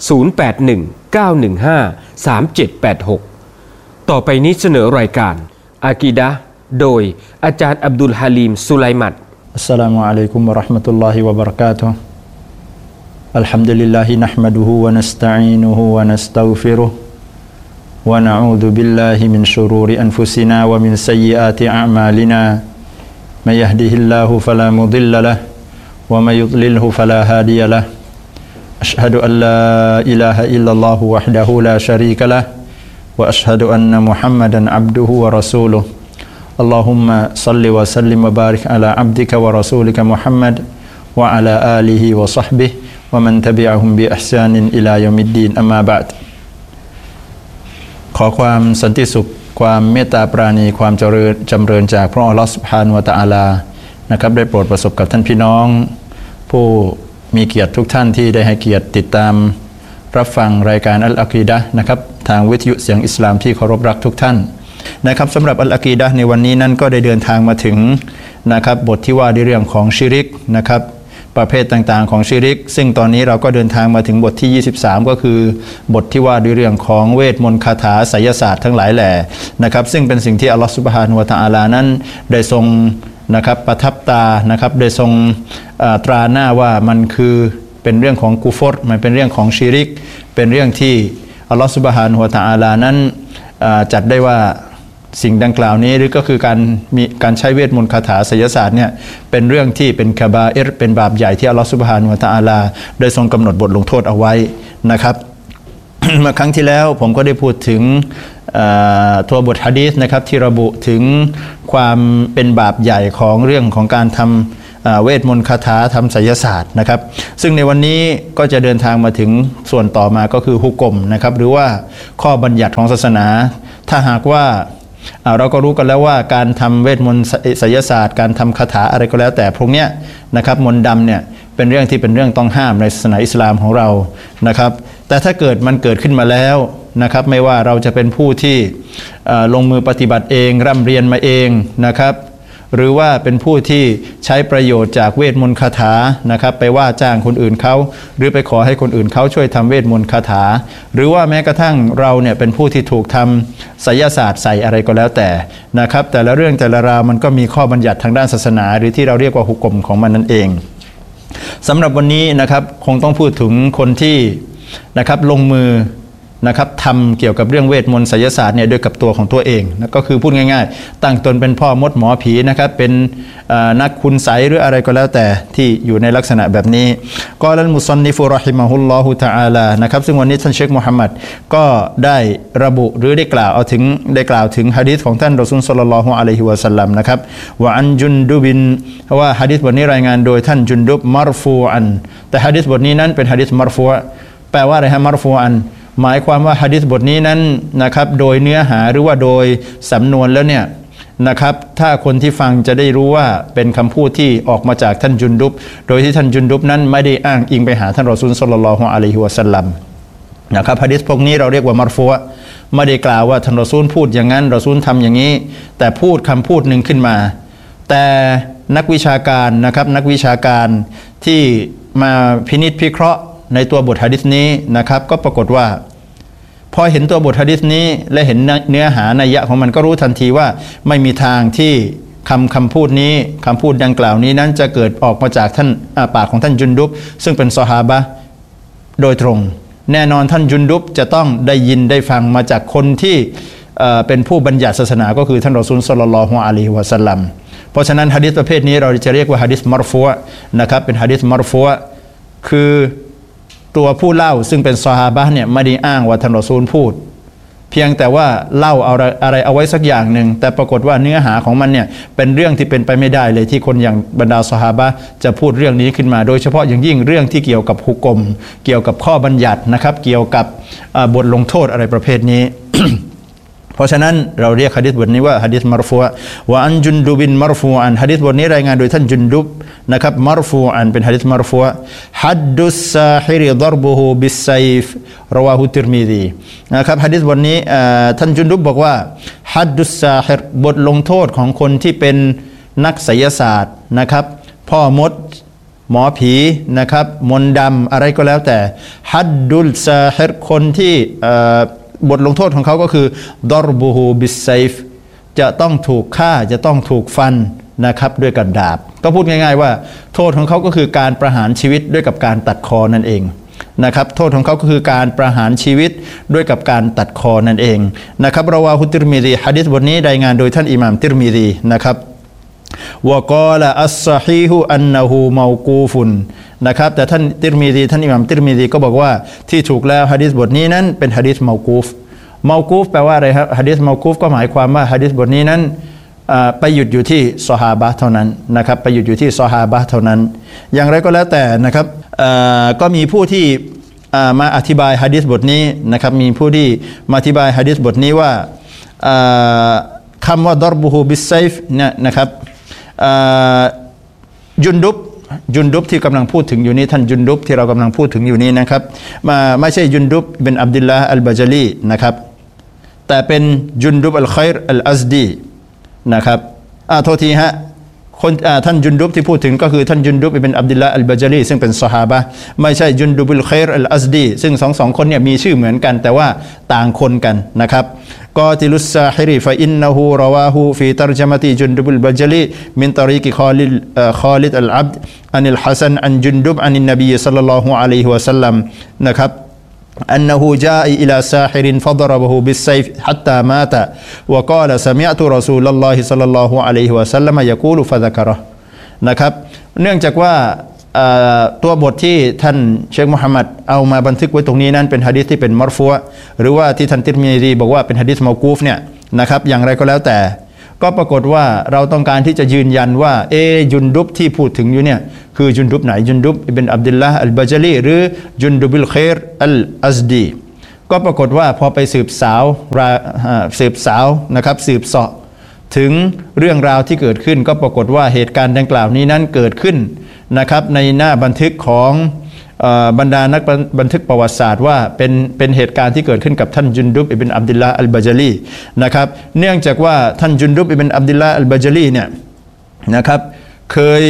0819153786ต่อไปนี้เสนอรายการอากีดะห์โดยอาจารย์อับดุลฮาลีมสุไลมัตอัสสลามุอะลัยกุมวะเราะห์มะตุลลอฮิวะบะเราะกาตุฮ์อัลฮัมดุลิลลาฮินะห์มะดุฮูวะนัสตะอีนุฮูวะนัสตัฆฟิรุฮ์วะนะอูซุบิลลาฮิมินชุรูริอันฟุซินาวะมินซัยยิอาติอะอ์มาลินามัยยะฮดิฮิลลาฮุฟะลามุฎิลละละฮ์วะมัยยุฎลิลฮุฟะลาฮาดิยะละฮ์อัชฮะดุอัลลาอิลาฮะอิลลัลลอฮุวะฮ์ดะฮูลาชะรีกะละฮ์วะอัชฮะดุอันนะมุฮัมมัดันอับดุฮุวะรอซูลุฮ์อัลลอฮุมมะศ็อลลิวะซัลลิมวะบาริกอะลาอับดิกะวะรอซูลิกะมุฮัมมัดวะอะลาอาลิฮิวะศอฮบิฮิวะมันตะบิอะฮุมบิอิห์ซานินอิลายอมิดดีนอัมมาบะอ์ดขอความสันติสุขความเมตตาปราณีความจำเริญจากพระอัลเลาะห์ซุบฮานะฮูวะตะอาลานะครับได้โปรดประสบกับท่านพี่น้องผู้มีเกียรติทุกท่านที่ได้ให้เกียรติติดตามรับฟังรายการอัลอากีดะห์นะครับทางวิทยุเสียงอิสลามที่เคารพรักทุกท่านนะครับสำหรับอัลอากีดะห์ในวันนี้นั้นก็ได้เดินทางมาถึงนะครับบทที่ว่าด้วยเรื่องของชิริกนะครับประเภทต่างๆของชิริกซึ่งตอนนี้เราก็เดินทางมาถึงบทที่23ก็คือบทที่ว่าด้วยเรื่องของเวทมนต์คาถาไสยศาสตร์ทั้งหลายแหล่นะครับซึ่งเป็นสิ่งที่อัลลอฮฺซุบฮานะฮูวะตะอาลานั้นได้ทรงนะครับประทับตานะครับได้ทรงตราหน้าว่ามันคือเป็นเรื่องของกุฟรมันเป็นเรื่องของชิริกเป็นเรื่องที่อัลลอฮฺซุบฮานะฮูวะตะอาลานั้นจัดได้ว่าสิ่งดังกล่าวนี้หรือก็คือการใช้เวทมนต์คาถาไสยศาสตร์เนี่ยเป็นเรื่องที่เป็นกะบาอิรเป็นบาปใหญ่ที่อัลลอฮฺซุบฮานะฮูวะตะอาลาได้ทรงกำหนดบทลงโทษเอาไว้นะครับ เมื่อครั้งที่แล้วผมก็ได้พูดถึงตัวบทหะดีษนะครับที่ระบุถึงความเป็นบาปใหญ่ของเรื่องของการทำเวทมนต์คาถาทำไสยศาสตร์นะครับซึ่งในวันนี้ก็จะเดินทางมาถึงส่วนต่อมาก็คือฮุกมนะครับหรือว่าข้อบัญญัติของศาสนาถ้าหากว่าเราก็รู้กันแล้วว่าการทำเวทมนต์ไสยศาสตร์การทำคาถาอะไรก็แล้วแต่พวกเนี้ยนะครับมนต์ดำเนี่ยเป็นเรื่องที่เป็นเรื่องต้องห้ามในศาสนาอิสลามของเรานะครับแต่ถ้าเกิดมันเกิดขึ้นมาแล้วนะครับไม่ว่าเราจะเป็นผู้ที่ลงมือปฏิบัติเองร่ำเรียนมาเองนะครับหรือว่าเป็นผู้ที่ใช้ประโยชน์จากเวทมนต์คาถานะครับไปว่าจ้างคนอื่นเขาหรือไปขอให้คนอื่นเขาช่วยทำเวทมนต์คาถาหรือว่าแม้กระทั่งเราเนี่ยเป็นผู้ที่ถูกทำไสยศาสตร์ใส่อะไรก็แล้วแต่นะครับแต่ละเรื่องแต่ละราวมันก็มีข้อบัญญัติทางด้านศาสนาหรือที่เราเรียกว่าฮุกมของมันนั่นเองสำหรับวันนี้นะครับคงต้องพูดถึงคนที่นะครับลงมือนะครับทำเกี่ยวกับเรื่องเวทมนต์ไสยศาสตร์เนี่ยด้วยกับตัวของตัวเองนะก็คือพูดง่ายๆตั้งตนเป็นพ่อมดหมอผีนะครับเป็นนักคุณไสหรืออะไรก็แล้วแต่ที่อยู่ในลักษณะแบบนี้กอลัลมุซันนิฟุรอฮิมะฮุลลอฮุตะอาลานะครับซึ่งวันนี้ท่านเชคมุฮัมมัดก็ได้ระบุหรือได้กล่าวถึงหะดีษของท่านรอซูลศ็อลลัลลอฮุอะลัยฮิวะซัลลัมนะครับวะอันจุนดุบินเพราะว่าหะดีษบทนี้รายงานโดยท่านจุนดุบมัรฟูอันแต่หะดีษบทนี้นั้นเป็นหะดีษมัรฟูแปลว่าอะไรฮะมัรฟูอันหมายความว่าหะดีษบทนี้นั้นนะครับโดยเนื้อหาหรือว่าโดยสำนวนแล้วเนี่ยนะครับถ้าคนที่ฟังจะได้รู้ว่าเป็นคำพูดที่ออกมาจากท่านจุนดุบโดยที่ท่านจุนดุบนั้นไม่ได้อ้างอิงไปหาท่านรอซูลศ็อลลัลลอฮุอะลัยฮิวะซัลลัมนะครับหะดีษพวกนี้เราเรียกว่ามัรฟูไม่ได้กล่าวว่าท่านรอซูลพูดอย่างนั้นรอซูลทำอย่างนี้แต่พูดคำพูดหนึ่งขึ้นมาแต่นักวิชาการนะครับนักวิชาการที่มาพินิจพิเคราะห์ในตัวบทหะดีษนี้นะครับก็ปรากฏว่าพอเห็นตัวบทหะดีษนี้และเห็นเนื้อหานัยยะของมันก็รู้ทันทีว่าไม่มีทางที่คำพูดนี้คำพูดดังกล่าวนี้นั้นจะเกิดออกมาจากท่านปากของท่านจุนดุบซึ่งเป็นซอฮาบะห์โดยตรงแน่นอนท่านจุนดุบจะต้องได้ยินได้ฟังมาจากคนที่เป็นผู้บัญญัติศาสนาก็คือท่านรอซูลศ็อลลัลลอฮุอะลัยฮิวะซัลลัมเพราะฉะนั้นหะดีษประเภทนี้เราจะเรียกว่าหะดีษมัรฟูอ์นะครับเป็นหะดีษมัรฟูอ์คือตัวผู้เล่าซึ่งเป็นซอฮาบะห์เนี่ยไม่ได้อ้างว่าท่านรอซูลพูดเพียงแต่ว่าเล่าอะไรเอาไว้สักอย่างหนึ่งแต่ปรากฏว่าเนื้อหาของมันเนี่ยเป็นเรื่องที่เป็นไปไม่ได้เลยที่คนอย่างบรรดาซอฮาบะห์จะพูดเรื่องนี้ขึ้นมาโดยเฉพาะอย่างยิ่งเรื่องที่เกี่ยวกับฮุกมเกี่ยวกับข้อบัญญัตินะครับเกี่ยวกับบทลงโทษอะไรประเภทนี้ เพราะฉะนั้นเราเรียกหะดีษบทนี้ว่าหะดีษมัรฟูอ์วะอันจุนดุบินมัรฟูอันหะดีษบทนี้รายงานโดยท่านจุนดุบนะครับมัรฟูอันเป็นหะดีษมัรฟูอ์ฮัดดุสซาฮิรฎรบุฮูบิสไซฟรอวาฮุติรมิซีนะครับหะดีษบทนี้ท่านจุนดุบบอกว่าฮัดดุสซาฮิรบทลงโทษของคนที่เป็นนักไสยศาสตร์นะครับพ่อมดหมอผีนะครับมนต์ดำอะไรก็แล้วแต่ฮัดดุลซาฮิรคนที่บทลงโทษของเขาก็คือดอรบูฮูบิสไซฟจะต้องถูกฆ่าจะต้องถูกฟันนะครับด้วยกับดาบก็พูดง่ายๆว่าโทษของเขาก็คือการประหารชีวิตด้วยกับการตัดคอนั่นเองนะครับโทษของเขาก็คือการประหารชีวิตด้วยกับการตัดคอนั่นเองนะครับรอวาฮุติรมิซีหะดีษบทนี้รายงานโดยท่านอิหม่ามติรมิซีนะครับวะกอลอัสซอฮีฮุอันนะฮูเมากูฟุนนะครับแต่ท่านติรมิซีท่านอิหม่ามติรมิซีก็บอกว่าที่ถูกแล้วหะดีษบทนี้นั้นเป็นหะดีษเมากูฟเมากูฟแปลว่าอะไรครับหะดีษเมากูฟก็หมายความว่าหะดีษบทนี้นั้นไปหยุดอยู่ที่ซอฮาบะห์เท่านั้นนะครับไปหยุดอยู่ที่ซอฮาบะห์เท่านั้นอย่างไรก็แล้วแต่นะครับก็มีผู้ที่มาอธิบายหะดีษบทนี้นะครับมีผู้ที่มาอธิบายหะดีษบทนี้ว่าคำว่าดอรบุฮูบิสไซฟเนี่ยนะครับจุนดุบที่กำลังพูดถึงอยู่นี้ท่านจุนดุบที่เรากำลังพูดถึงอยู่นี้นะครับไม่ใช่จุนดุบเป็นอับดุลลาห์อัลบาจาลีนะครับแต่เป็นจุนดุบอัลค็อยรอัลอัซดีนะครับโทษทีฮะคนท่านจุนดุบที่พูดถึงก็คือท่านจุนดุบเป็นอับดุลลาห์อัลบาจาลีซึ่งเป็นซอฮาบะห์ไม่ใช่จุนดุบุลค็อยรอัลอัซดีซึ่งสองคนเนี่ยมีชื่อเหมือนกันแต่ว่าต่างคนกันนะครับกอติลุสซาฮิริฟะอินนะฮูรอวาฮูฟีตัรญะมะติจุนดุบุลบาจาลีมินตอรีกิคอลิดอัลอับดอันิลฮัสันอันจุนดุบอันินนบีศ็อลลัลลอฮุอะลัยฮิวะซัลลัมนะครับ أنه جاء إلى ساحر فضربه بالسيف حتى مات وقال سمعت رسول الله صلى الله عليه وسلم يقول فذكره นะครับเนื่องจากว่าตัวบทที่ท่านเชคมุฮัมมัดเอามาบันทึกไว้ตรงนี้นั้นเป็นหะดีษที่เป็นมัรฟูอ์หรือว่าที่ท่านติรมิซีบอกว่าเป็นหะดีษเมากูฟเนี่ยนะครับอย่างไรก็แล้วแต่ก็ปรากฏว่าเราต้องการที่จะยืนยันว่ายุนดุบที่พูดถึงอยู่เนี่ยคือยุนดุบไหนยุนดุบอิบนอับดุลลาห์อัลบาจลีหรือยุนดุบิลเขรอัลอัซดีก็ปรากฏว่าพอไปสืบสาวนะครับสืบเสาะถึงเรื่องราวที่เกิดขึ้นก็ปรากฏว่าเหตุการณ์ดังกล่าวนี้นั้นเกิดขึ้นนะครับในหน้าบันทึกของบรรดานักบันทึกประวัติศาสตร์ว่าเป็นเหตุการณ์ที่เกิดขึ้นกับท่านจุนดุบอิบนอับดุลลาห์อัลบาจลีนะครับเนื่องจากว่าท่านจุนดุบอิบนอับดุลลาห์อัลบาจลีเนี่ยนะครับเคย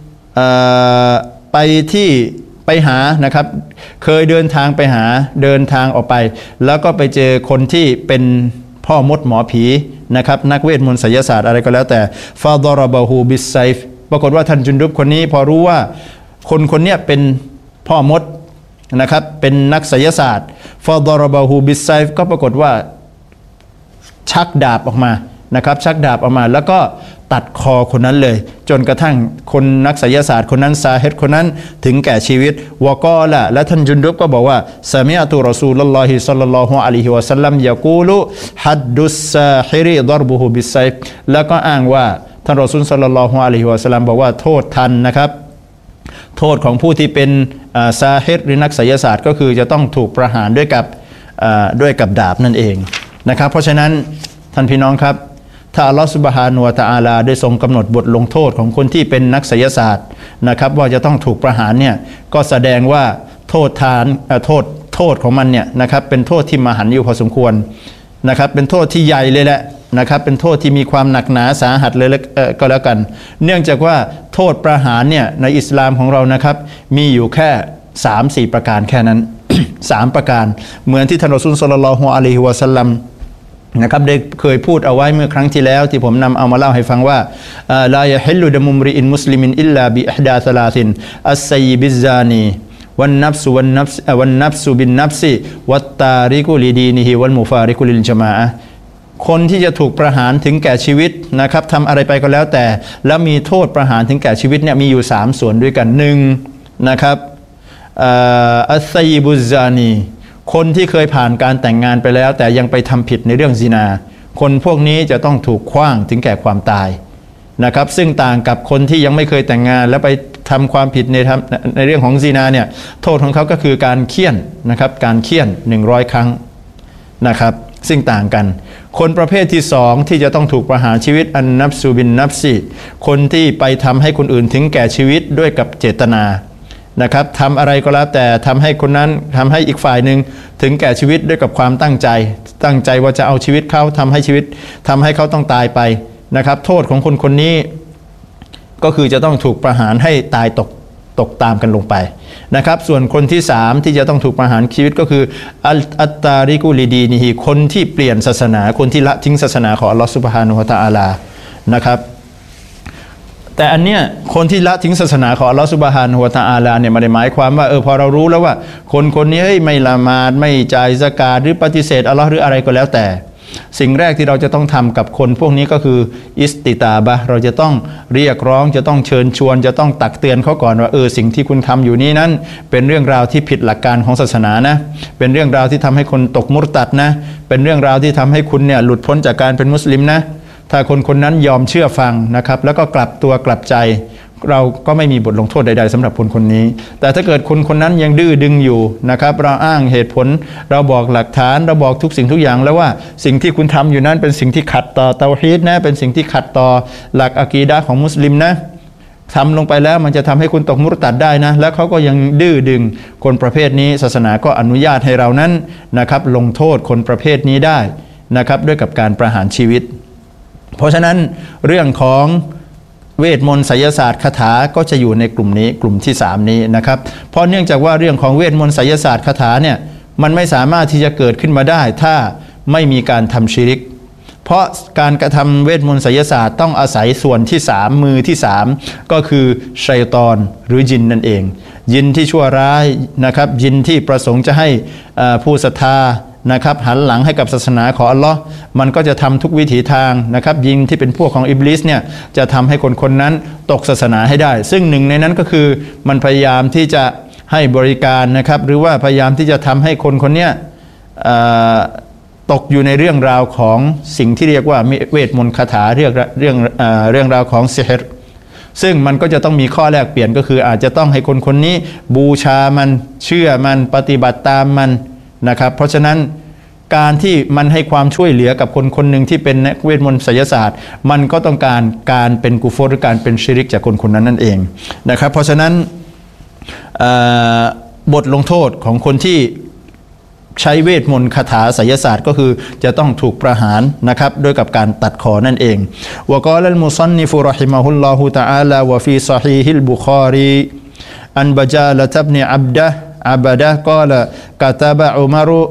ไปหานะครับเคยเดินทางออกไปแล้วก็ไปเจอคนที่เป็นพ่อมดหมอผีนะครับนักเวทมนต์ไสยศาสตร์อะไรก็แล้วแต่ฟาดอรบะฮูบิสไซฟปรากฏว่าท่านจุนดุบคนนี้พอรู้ว่าคนนี้เป็นพ่อมดนะครับเป็นนักไสยศาสตร์ฟาดอรบะฮูบิสไซฟก็ปรากฏว่าชักดาบออกมานะครับชักดาบออกมาแล้วก็ตัดคอคนนั้นเลยจนกระทั่งคนนักไสยศาสตร์คนนั้นซาฮิรคนนั้นถึงแก่ชีวิตวะกอละและท่านจุนดุบก็บอกว่าซะมิอะตุรอซูลุลลอฮิศ็อลลัลลอฮุอะลัยฮิวะซัลลัมยะกูลุฮัดดุสซาฮิริฎอรบุฮุบิสไซฟแล้วก็อ้างว่าท่านรอซูลศ็อลลัลลอฮุอะลัยฮิวะซัลลัมบอกว่าโทษทันนะครับโทษของผู้ที่เป็นซาฮิรหรือนักไสยศาสตร์ก็คือจะต้องถูกประหารด้วยกับดาบนั่นเองนะครับเพราะฉะนั้นท่านพี่น้องครับถ้าอัลลอฮฺซุบฮานะฮูวะตะอาลาได้ทรงกำหนดบทลงโทษของคนที่เป็นนักไสยศาสตร์นะครับว่าจะต้องถูกประหารเนี่ยก็แสดงว่าโทษของมันเนี่ยนะครับเป็นโทษที่มหันต์อยู่พอสมควรนะครับเป็นโทษที่ใหญ่เลยแหละนะครับเป็นโทษที่มีความหนักหนาสาหัสเลยก็แล้วกันเนื่องจากว่าโทษประหารเนี่ยในอิสลามของเรานะครับมีอยู่แค่ 3-4 ประการแค่นั้น 3 ประการเหมือนที่ท่านรอซูลศ็อลลัลลอฮุอะลัยฮิวะซัลลัมนะครับได้เคยพูดเอาไว้เมื่อครั้งที่แล้วที่ผมนำเอามาเล่าให้ฟังว่าลายะฮิลลุดะมุมริอินมุสลิมินอิลลาบิอิฮดาซะลาซินอัสซัยบิซซานีวันนัฟสุบินนัฟซิวัตตาริกุลิดีนิฮิวัลมุฟาริกุลิลญะมาอะห์คนที่จะถูกประหารถึงแก่ชีวิตนะครับทำอะไรไปก็แล้วแต่แล้วมีโทษประหารถึงแก่ชีวิตเนี่ยมีอยู่3ส่วนด้วยกัน1นะครับอัสซัยบุซซานีคนที่เคยผ่านการแต่งงานไปแล้วแต่ยังไปทำผิดในเรื่องซินาคนพวกนี้จะต้องถูกขว้างถึงแก่ความตายนะครับซึ่งต่างกับคนที่ยังไม่เคยแต่งงานแล้วไปทำความผิดในเรื่องของซินาเนี่ยโทษของเขาก็คือการเฆี่ยนนะครับการเฆี่ยน100 ครั้งนะครับซึ่งต่างกันคนประเภทที่2ที่จะต้องถูกประหารชีวิตอันนัฟซูบินนัฟซีคนที่ไปทำให้คนอื่นถึงแก่ชีวิตด้วยกับเจตนานะครับทำอะไรก็แล้วแต่ทำให้คนนั้นทำให้อีกฝ่ายหนึ่งถึงแก่ชีวิตด้วยกับความตั้งใจว่าจะเอาชีวิตเขาทำให้เขาต้องตายไปนะครับโทษของคนนี้ก็คือจะต้องถูกประหารให้ตายตกตามกันลงไปนะครับส่วนคนที่3ที่จะต้องถูกประหารชีวิตก็คืออัตตาริกุลิดีนิฮิคนที่เปลี่ยนศาสนาคนที่ละทิ้งศาสนาของอัลลอฮฺซุบฮานะฮูวะตะอาลานะครับแต่อันเนี้ยคนที่ละทิ้งศาสนาของอัลลอฮฺซุบฮานะฮูวะตะอาลาเนี่ยไม่ได้หมายความว่าพอเรารู้แล้วว่าคนนี้ไม่ละหมาดไม่จ่ายซะกาตหรือปฏิเสธอัลลอฮ์หรืออะไรก็แล้วแต่สิ่งแรกที่เราจะต้องทำกับคนพวกนี้ก็คืออิสติตาบะเราจะต้องเรียกร้องจะต้องเชิญชวนจะต้องตักเตือนเขาก่อนว่าสิ่งที่คุณทำอยู่นี้นั้นเป็นเรื่องราวที่ผิดหลักการของศาสนานะเป็นเรื่องราวที่ทำให้คนตกมุรตัดนะเป็นเรื่องราวที่ทำให้คุณเนี่ยหลุดพ้นจากการเป็นมุสลิมนะถ้าคนนั้นยอมเชื่อฟังนะครับแล้วก็กลับตัวกลับใจเราก็ไม่มีบทลงโทษใดๆสำหรับคนนี้แต่ถ้าเกิดคนนั้นยังดื้อดึงอยู่นะครับเราอ้างเหตุผลเราบอกหลักฐานเราบอกทุกสิ่งทุกอย่างแล้วว่าสิ่งที่คุณทำอยู่นั้นเป็นสิ่งที่ขัดต่อเตาฮีดนะเป็นสิ่งที่ขัดต่อหลักอะกีดะห์ของมุสลิมนะทำลงไปแล้วมันจะทำให้คุณตกมุรตัดได้นะแล้วเขาก็ยังดื้อดึงคนประเภทนี้ศาสนาก็อนุญาตให้เรานั้นนะครับลงโทษคนประเภทนี้ได้นะครับด้วยกับการประหารชีวิตเพราะฉะนั้นเรื่องของเวทมนต์ไสยศาสตร์คาถาก็จะอยู่ในกลุ่มนี้กลุ่มที่3นี้นะครับเพราะเนื่องจากว่าเรื่องของเวทมนต์ไสยศาสตร์คาถาเนี่ยมันไม่สามารถที่จะเกิดขึ้นมาได้ถ้าไม่มีการทำชิริกเพราะการกระทำเวทมนต์ไสยศาสตร์ต้องอาศัยส่วนที่3มือที่3ก็คือชัยฏอนหรือยินนั่นเองยินที่ชั่วร้ายนะครับยินที่ประสงค์จะให้ผู้ศรัทธานะครับหันหลังให้กับศาสนาของอัลลอฮ์มันก็จะทำทุกวิถีทางนะครับยิงที่เป็นพวกของอิบลิสเนี่ยจะทำให้คนนั้นตกศาสนาให้ได้ซึ่งหนึ่งในนั้นก็คือมันพยายามที่จะให้บริการนะครับหรือว่าพยายามที่จะทำให้คนเนี้ยตกอยู่ในเรื่องราวของสิ่งที่เรียกว่าเวทมนต์คาถาเรื่องราวของซิฮ์ซึ่งมันก็จะต้องมีข้อแลกเปลี่ยนก็คืออาจจะต้องให้คนนี้บูชามันเชื่อมันปฏิบัติตามมันนะครับเพราะฉะนั้นการที่มันให้ความช่วยเหลือกับคนหนึ่งที่เป็นนักเวทมนต์ไสยศาสตร์มันก็ต้องการเป็นกุฟรหรือการเป็นชิริกจากคนนั้นนั่นเองนะครับเพราะฉะนั้นบทลงโทษของคนที่ใช้เวทมนต์คาถาไสยศาสตร์ก็คือจะต้องถูกประหารนะครับด้วยกับการตัดคอนั่นเองวะกอลัลมุซันนิฟุรอฮิมะฮุลลอฮุตะอาลาวะฟีศอฮีฮิลบุคอรีอันบะจาละตับนิอับดะกอละกะตะบะอุมรุ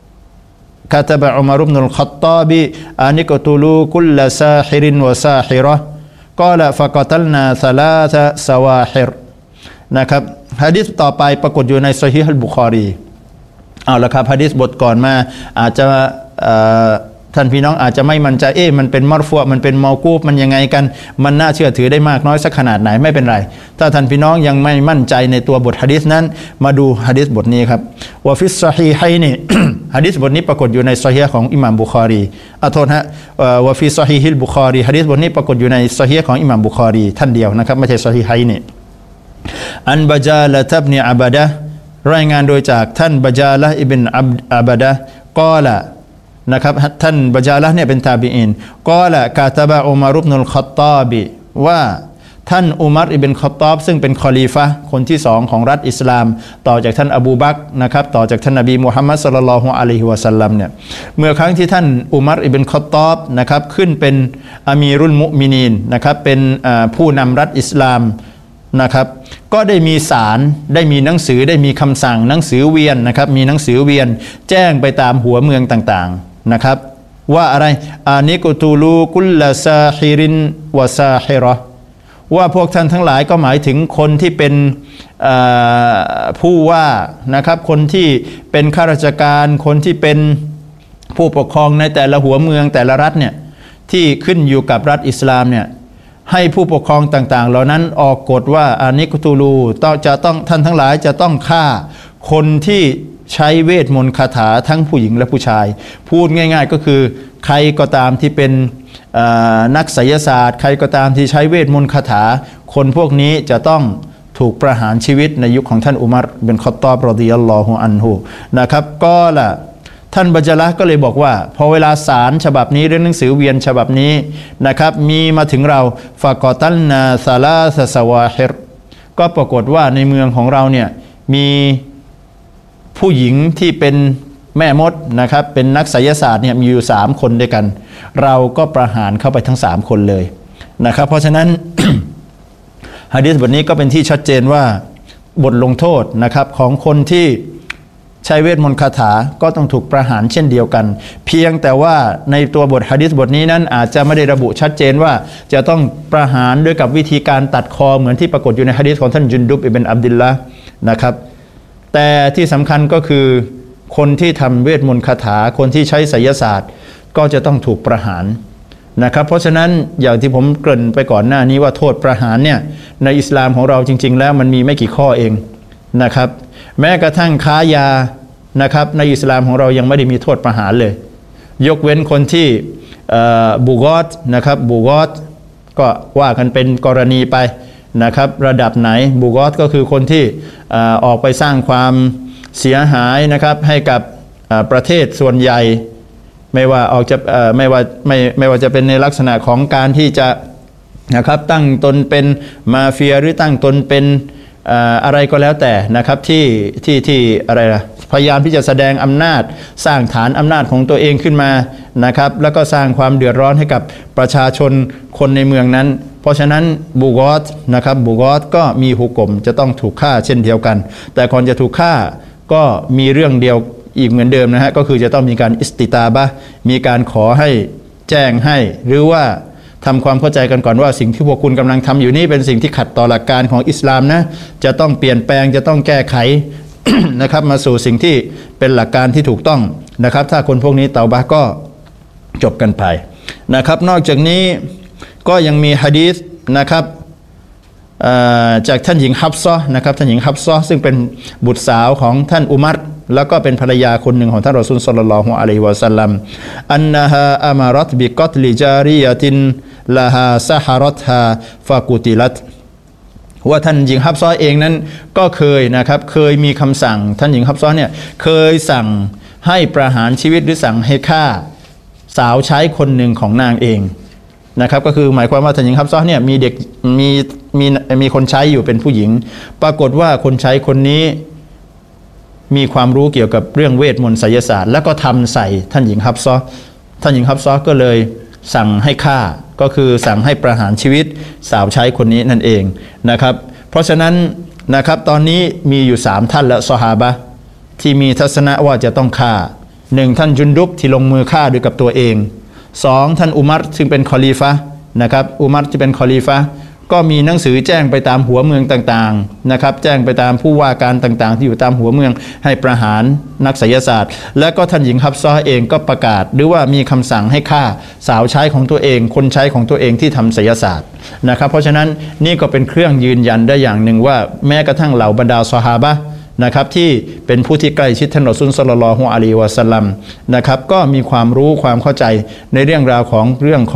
บนุลค็อฏฏอบอานิกตุลูกุลซาฮิรินวะซาฮิเราะห์กอละฟะกะตัลนาซะลาซะซะวาฮิรนะครับหะดีษต่อไปปรากฏอยู่ในซอฮีฮุลบุคอรีเอาละครับหะดีษบทก่อนมาอาจจะท่านพี่น้องอาจจะไม่มั่นใจมันเป็นมัรฟูอ์มันเป็นเมากูฟมันยังไงกันมันน่าเชื่อถือได้มากน้อยสักขนาดไหนไม่เป็นไรถ้าท่านพี่น้องยังไม่มั่นใจในตัวบทหะดีษนั้นมาดูหะดีษบทนี้ครับวะฟิศซอฮีฮัยนี หะดีษบทนี้ปรากฏอยู่ในซอฮีฮ์ของอิหม่ามบุคอรีโทษฮะวะฟิซอฮีฮิลบุคอรีหะดีษบทนี้ปรากฏอยู่ในซอฮีฮ์ของอิหม่ามบุคอรีท่านเดียวนะครับไม่ใช่ซอฮีฮัยนีอันบะจาละตับนิอับดะรายงานโดยจากท่านบะจาละอิบนอับดะกอละนะครับท่านบะจาละเนี่ยเป็นตาบีอีนกอละกาตะบะอุมารอิบนุลค็อฏฏอบิว่าท่านอุมัรอิบนุลค็อฏฏอบซึ่งเป็นคอลีฟะห์คนที่สองของรัฐอิสลามต่อจากท่านอบูบักรนะครับต่อจากท่านนบีมุฮัมมัดศ็อลลัลลอฮุอะลัยฮิวะซัลลัมเนี่ยเมื่อครั้งที่ท่านอุมัรอิบนุลค็อฏฏอบนะครับขึ้นเป็นอามีรุลมุมินีนนะครับเป็นผู้นำรัฐอิสลามนะครับก็ได้มีสารได้มีหนังสือได้มีคำสั่งหนังสือเวียนนะครับมีหนังสือเวียนแจ้งไปตามหัวเมืองต่างๆนะครับว่าอะไรอานิกุตูลูกุลละซาฮิรินวะซาฮิเราะห์ว่าพวกท่านทั้งหลายก็หมายถึงคนที่เป็นผู้ว่านะครับคนที่เป็นข้าราชการคนที่เป็นผู้ปกครองในแต่ละหัวเมืองแต่ละรัฐเนี่ยที่ขึ้นอยู่กับรัฐอิสลามเนี่ยให้ผู้ปกครองต่างๆเหล่านั้นออกกฎว่าอานิกุตูลูท่านทั้งหลายจะต้องฆ่าคนที่ใช้เวทมนต์คาถาทั้งผู้หญิงและผู้ชายพูดง่ายๆก็คือใครก็ตามที่เป็นนักไสยศาสตร์ใครก็ตามที่ใช้เวทมนต์คาถาคนพวกนี้จะต้องถูกประหารชีวิตในยุคของท่านอุมัรบินค็อฏฏอบรอฎิยัลลอฮุอันฮุนะครับก็ล่ะท่านบะจาละก็เลยบอกว่าพอเวลาสารฉบับนี้หรือหนังสือเวียนฉบับนี้นะครับมีมาถึงเราฟะกอตัลนาซาลาซะซะวาฮิรก็ปรากฏว่าในเมืองของเราเนี่ยมีผู้หญิงที่เป็นแม่มดนะครับเป็นนักไสยศาสตร์เนี่ยมีอยู่3คนด้วยกันเราก็ประหารเข้าไปทั้ง3คนเลยนะครับเพราะฉะนั้น หะดีษบทนี้ก็เป็นที่ชัดเจนว่าบทลงโทษนะครับของคนที่ใช้เวทมนต์คาถาก็ต้องถูกประหารเช่นเดียวกันเพียงแต่ว่าในตัวบทหะดีษบทนี้นั้นอาจจะไม่ได้ระบุชัดเจนว่าจะต้องประหารด้วยกับวิธีการตัดคอเหมือนที่ปรากฏอยู่ในหะดีษของท่านจุนดุบอิบนอับดุลละห์นะครับแต่ที่สำคัญก็คือคนที่ทำเวทมนต์คาถาคนที่ใช้ไสยศาสตร์ก็จะต้องถูกประหารนะครับเพราะฉะนั้นอย่างที่ผมเกริ่นไปก่อนหน้านี้ว่าโทษประหารเนี่ยในอิสลามของเราจริงๆแล้วมันมีไม่กี่ข้อเองนะครับแม้กระทั่งค้ายานะครับในอิสลามของเรายังไม่ได้มีโทษประหารเลยยกเว้นคนที่บูกอตนะครับบูกอตก็ว่ากันเป็นกรณีไปนะครับระดับไหนบูกอตก็คือคนที่ออกไปสร้างความเสียหายนะครับให้กับประเทศส่วนใหญ่ไม่ว่าจะเป็นในลักษณะของการที่จะนะครับตั้งตนเป็นมาเฟียหรือตั้งตนเป็นอะไรก็แล้วแต่นะครับที่อะไรล่ะพยายามที่จะแสดงอำนาจสร้างฐานอำนาจของตัวเองขึ้นมานะครับแล้วก็สร้างความเดือดร้อนให้กับประชาชนคนในเมืองนั้นเพราะฉะนั้นบูกอตนะครับบูกอตก็มีหุกมจะต้องถูกฆ่าเช่นเดียวกันแต่ก่อนจะถูกฆ่าก็มีเรื่องเดียวอีกเหมือนเดิมนะฮะก็คือจะต้องมีการอิสติตาบะมีการขอให้แจ้งให้หรือว่าทำความเข้าใจกันก่อนว่าสิ่งที่พวกคุณกำลังทำอยู่นี่เป็นสิ่งที่ขัดต่อหลักการของอิสลามนะจะต้องเปลี่ยนแปลงจะต้องแก้ไข นะครับมาสู่สิ่งที่เป็นหลักการที่ถูกต้องนะครับถ้าคนพวกนี้เตาบะห์ก็จบกันไปนะครับนอกจากนี้ก็ยังมีหะดีษนะครับจากท่านหญิงฮับซอห์นะครับท่านหญิงฮับซอห์ซึ่งเป็นบุตรสาวของท่านอุมัรแล้วก็เป็นภรรยาคนหนึ่งของท่านรอซูลศ็อลลัลลอฮุอะลัยฮิวะซัลลัมอันนะฮาอะมารัตบิกัตลิจาริยะตินลาฮาซะฮารัตฮาฟะกุติลัตว่าท่านหญิงฮับซอห์เองนั้นก็เคยนะครับเคยมีคำสั่งท่านหญิงฮับซอห์เนี่ยเคยสั่งให้ประหารชีวิตหรือสั่งให้ฆ่าสาวใช้คนหนึ่งของนางเองนะครับก็คือหมายความว่าท่านหญิงฮับซอห์เนี่ยมีเด็กมีคนใช้อยู่เป็นผู้หญิงปรากฏว่าคนใช้คนนี้มีความรู้เกี่ยวกับเรื่องเวทมนต์ไสยศาสตร์แล้วก็ทำใส่ท่านหญิงฮับซอห์ก็เลยสั่งให้ฆ่าก็คือสั่งให้ประหารชีวิตสาวใช้คนนี้นั่นเองนะครับเพราะฉะนั้นนะครับตอนนี้มีอยู่3ท่านและซอฮาบะห์ที่มีทัศนะว่าจะต้องฆ่า1ท่านจุนดุบที่ลงมือฆ่าด้วยกับตัวเอง2ท่านอุมัรซึ่งเป็นคอลีฟะห์นะครับอุมัรที่เป็นคอลีฟะห์ก็มีหนังสือแจ้งไปตามหัวเมืองต่างๆนะครับแจ้งไปตามผู้ว่าการต่างๆที่อยู่ตามหัวเมืองให้ประหารนักไสยศาสตร์และก็ท่านหญิงฮับซอห์เองก็ประกาศหรือว่ามีคำสั่งให้ฆ่าสาวใช้ของตัวเองคนใช้ของตัวเองที่ทำไสยศาสตร์นะครับเพราะฉะนั้นนี่ก็เป็นเครื่องยืนยันได้อย่างหนึ่งว่าแม้กระทั่งเหล่าบรรดาซอฮาบะห์นะครับที่เป็นผู้ที่ใกล้ชิดท่านรอซูลศ็อลลัลลอฮุอะลัยฮิวะซัลลัมนะครับก็มีความรู้ความเข้าใจในเรื่องราวของ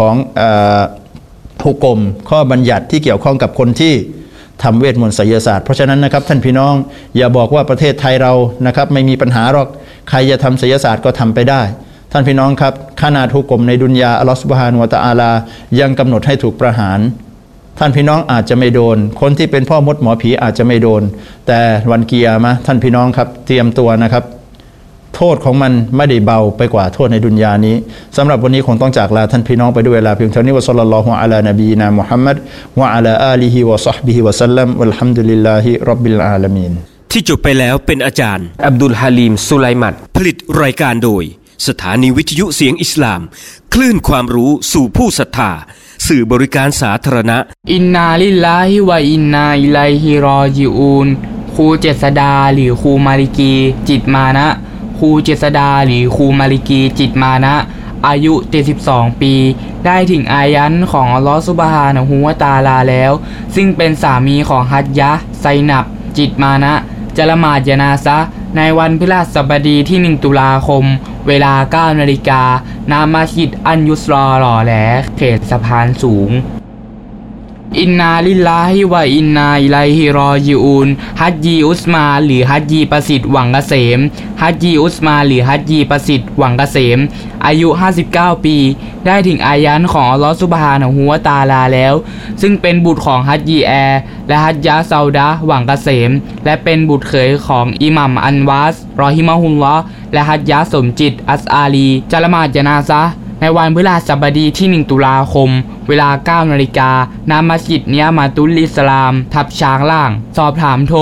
หุกมข้อบัญญัติที่เกี่ยวข้องกับคนที่ทำเวทมนต์ไสยศาสตร์เพราะฉะนั้นนะครับท่านพี่น้องอย่าบอกว่าประเทศไทยเรานะครับไม่มีปัญหาหรอกใครจะทำไสยศาสตร์ก็ทำไปได้ท่านพี่น้องครับขนาดหุกมในดุนยาอัลลอฮฺซุบฮานะฮูวะตะอาลายังกำหนดให้ถูกประหารท่านพี่น้องอาจจะไม่โดนคนที่เป็นพ่อมดหมอผีอาจจะไม่โดนแต่วันกิยามะห์ท่านพี่น้องครับเตรียมตัวนะครับโทษของมันไม่ได้เบาไปกว่าโทษในดุนยานี้สำหรับวันนี้คงต้องจากลาท่านพี่น้องไปด้วยเวลาเพียงเท่านี้วะศ็อลลัลลอฮุอะลานบีนามุฮัมมัดวะอะลาอาลิฮิวะศอฮบิฮิวะซัลลัมวัลฮัมดุลิลลาฮิร็อบบิลอาลามีนที่จบไปแล้วเป็นอาจารย์อับดุลฮาลีมสุไลมัดผลิตรายการโดยสถานีวิทยุเสียงอิสลามคลื่นความรู้สู่ผู้ศรัทธาสื่อบริการสาธารณะอินนาลิลลาฮิวะอินนาอิลัยฮิรอญิอูนครูเจษดาหรือครูมาลิกีจิตมานะครูเจษดาหรือครูมาลิกีจิตมานะอายุ72ปีได้ถึงอายันของอัลเลาะห์ซุบฮานะฮูวะตะอาลาแล้วซึ่งเป็นสามีของฮัจญะห์ไซนับจิตมานะจะละหมาดญะนาซะห์ในวันพฤหัสบดีที่1ตุลาคมเวลา 9 นาฬิกาณมัสยิดอันยุสรอหล่อแหลเขตสะพานสูงอินนาลิลลาฮิวะอินนาอิลัยฮิรอญิอูนฮัจญีอุสมาหรือฮัจญีประสิทธิ์หวังเกษมฮัจญีอุสมาหรือฮัจญีประสิทธิ์หวังเกษมอายุ59ปีได้ถึงอายันของอัลเลาะห์ซุบฮานะฮูวะตะอาลาแล้วซึ่งเป็นบุตรของฮัจญีแอร์และฮัจญะห์ซาอุดะห์หวังเกษมและเป็นบุตรเขยของอิหม่ามอันวาสรอฮิมะฮุลลอฮ์และฮัจญะห์สมจิตอัสอาลีจะละหมาดญะนาซะห์ในวันพฤหัสบดีที่1ตุลาคมเวลา 9 นาฬิกาณมัสยิดเนียมาตุลอิสลามทับช้างล่างสอบถามโทร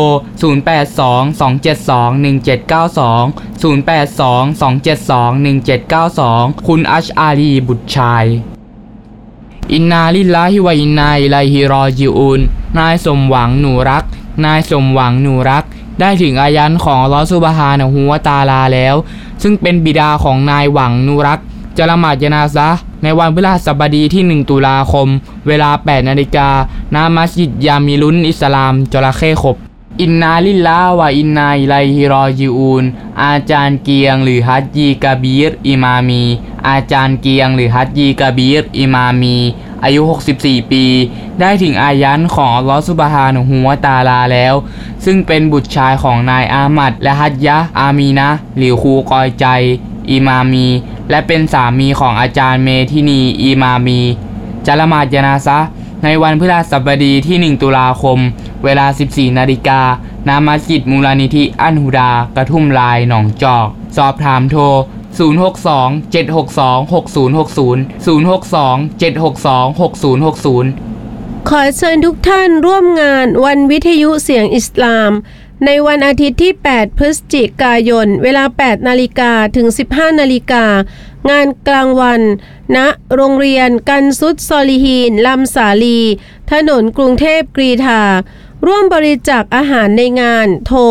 0822721792 0822721792คุณอัชอาลีบุตรชายอินนาลิลลาฮิวะอินนาอิลัยฮิรอญิอูนนายสมหวังหนูรักได้ถึงอายันของอัลเลาะห์ซุบฮานะฮูวะตะอาลาแล้วซึ่งเป็นบิดาของนายหวังนูรักจะละหมาดญะนาซะห์ในวันพฤหัสบดีที่1ตุลาคมเวลา 8 นาฬิกาณมัสยิดยามิลุนอิสลามจระเข้ขบอินนาลิลลาฮ์วะอินนาอิลัยฮิรอญิอูนอาจารย์เกียงหรือฮัจญีกะบีรอิมามีอาจารย์เกียงหรือฮัจญีกะบีรอิมามีอายุ64ปีได้ถึงอายันของอัลเลาะห์ซุบฮานะฮูวะตะอาลาแล้วซึ่งเป็นบุตรชายของนายอามัดและฮัจญะห์อามีนะหรือครูกอยใจอิมามีและเป็นสามีของอาจารย์เมทินีอิมามีจะละหมาดญะนาซะห์ในวันพฤหัสบดีที่1ตุลาคมเวลา 14 นาฬิกาณมัสยิดมูลนิธิอันฮุดากระทุ่มลายหนองจอกสอบถามโทร062-762-6060 ขอเชิญทุกท่านร่วมงานวันวิทยุเสียงอิสลามในวันอาทิตย์ที่8พฤศจิกายนเวลา 8 นาฬิกาถึง 15 นาฬิกางานกลางวันณโรงเรียนกันซุดซอลิฮีนลำสาลีถนนกรุงเทพกรีฑาร่วมบริจาคอาหารในงานโทร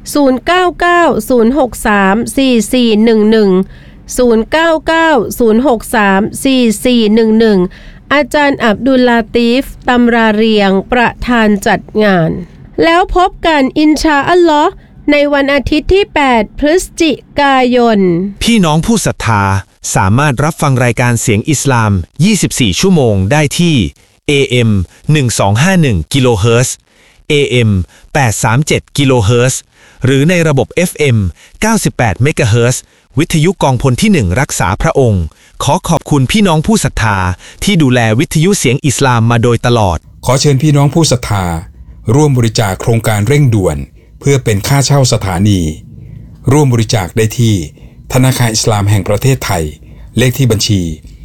0990634411 อาจารย์อับดุลลาตีฟตำราเรียงประธานจัดงานแล้วพบกันอินชาอัลลอฮ์ในวันอาทิตย์ที่8พฤศจิกายนพี่น้องผู้ศรัทธาสามารถรับฟังรายการเสียงอิสลาม24ชั่วโมงได้ที่ AM 1251กิโลเฮิรตซ์ AM 837กิโลเฮิรตซ์หรือในระบบ FM 98เมกะเฮิรตซ์วิทยุกองพลที่1รักษาพระองค์ขอขอบคุณพี่น้องผู้ศรัทธาที่ดูแลวิทยุเสียงอิสลามมาโดยตลอดขอเชิญพี่น้องผู้ศรัทธาร่วมบริจาคโครงการเร่งด่วนเพื่อเป็นค่าเช่าสถานีร่วมบริจาคได้ที่ธนาคารอิสลามแห่งประเทศไทยเลขที่บัญชี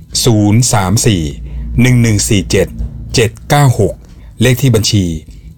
034-1147-796เลขที่บัญชี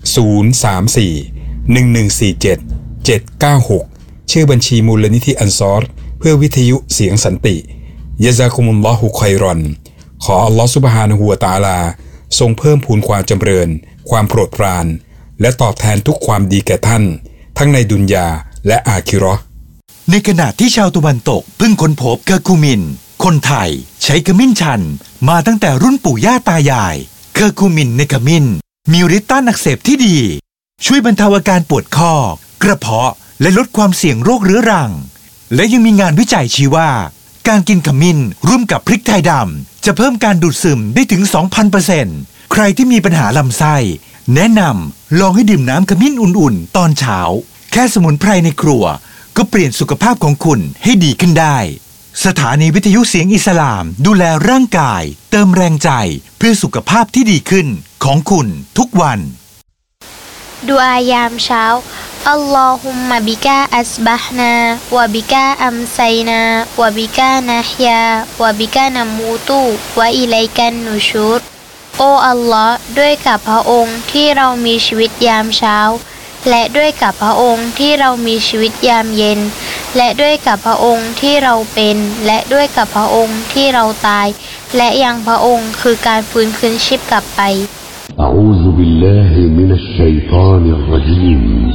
034-1147-796ชื่อบัญชีมูลนิธิอันซอรเพื่อวิทยุเสียงสันติยะซากุมุลลอฮุค็อยรอนขออัลลอฮฺซุบฮานะฮูวะตะอาลาทรงเพิ่มพูนความจำเริญความโปรดปรานและตอบแทนทุกความดีแก่ท่านทั้งในดุนยาและอาคิเราะห์ในขณะที่ชาวตะวันตกเพิ่งค้นพบเคอร์คูมินคนไทยใช้ขมิ้นชันมาตั้งแต่รุ่นปู่ย่าตายายเคอร์คูมินในขมิ้นมีฤทธิ์ต้านอักเสบที่ดีช่วยบรรเทาอาการปวดข้อกระเพาะและลดความเสี่ยงโรคเรื้อรังและยังมีงานวิจัยชี้ว่าการกินขมิ้นร่วมกับพริกไทยดำจะเพิ่มการดูดซึมได้ถึง 2,000% ใครที่มีปัญหาลำไส้แนะนำลองให้ดื่มน้ำขมิ้นอุ่นๆตอนเช้าแค่สมุนไพรในครัวก็เปลี่ยนสุขภาพของคุณให้ดีขึ้นได้สถานีวิทยุเสียงอิสลามดูแลร่างกายเติมแรงใจเพื่อสุขภาพที่ดีขึ้นของคุณทุกวันดุอายามเช้าอัลลอฮุมมะบิกาอัสบะฮ์นาวะบิกาอัมไซนาวะบิกานะฮยาวะบิกานะมูตุวะอิลัยกันนุชูรโออัลลอฮ์ด้วยกับพระองค์ที่เรามีชีวิตยามเช้าและด้วยกับพระองค์ที่เรามีชีวิตยามเย็นและด้วยกับพระองค์ที่เราเป็นและด้วยกับพระองค์ที่เราตายและยังพระองค์คือการฟื้นคืนชีพกลับไป أعوذ بالله من الشيطان الرجيم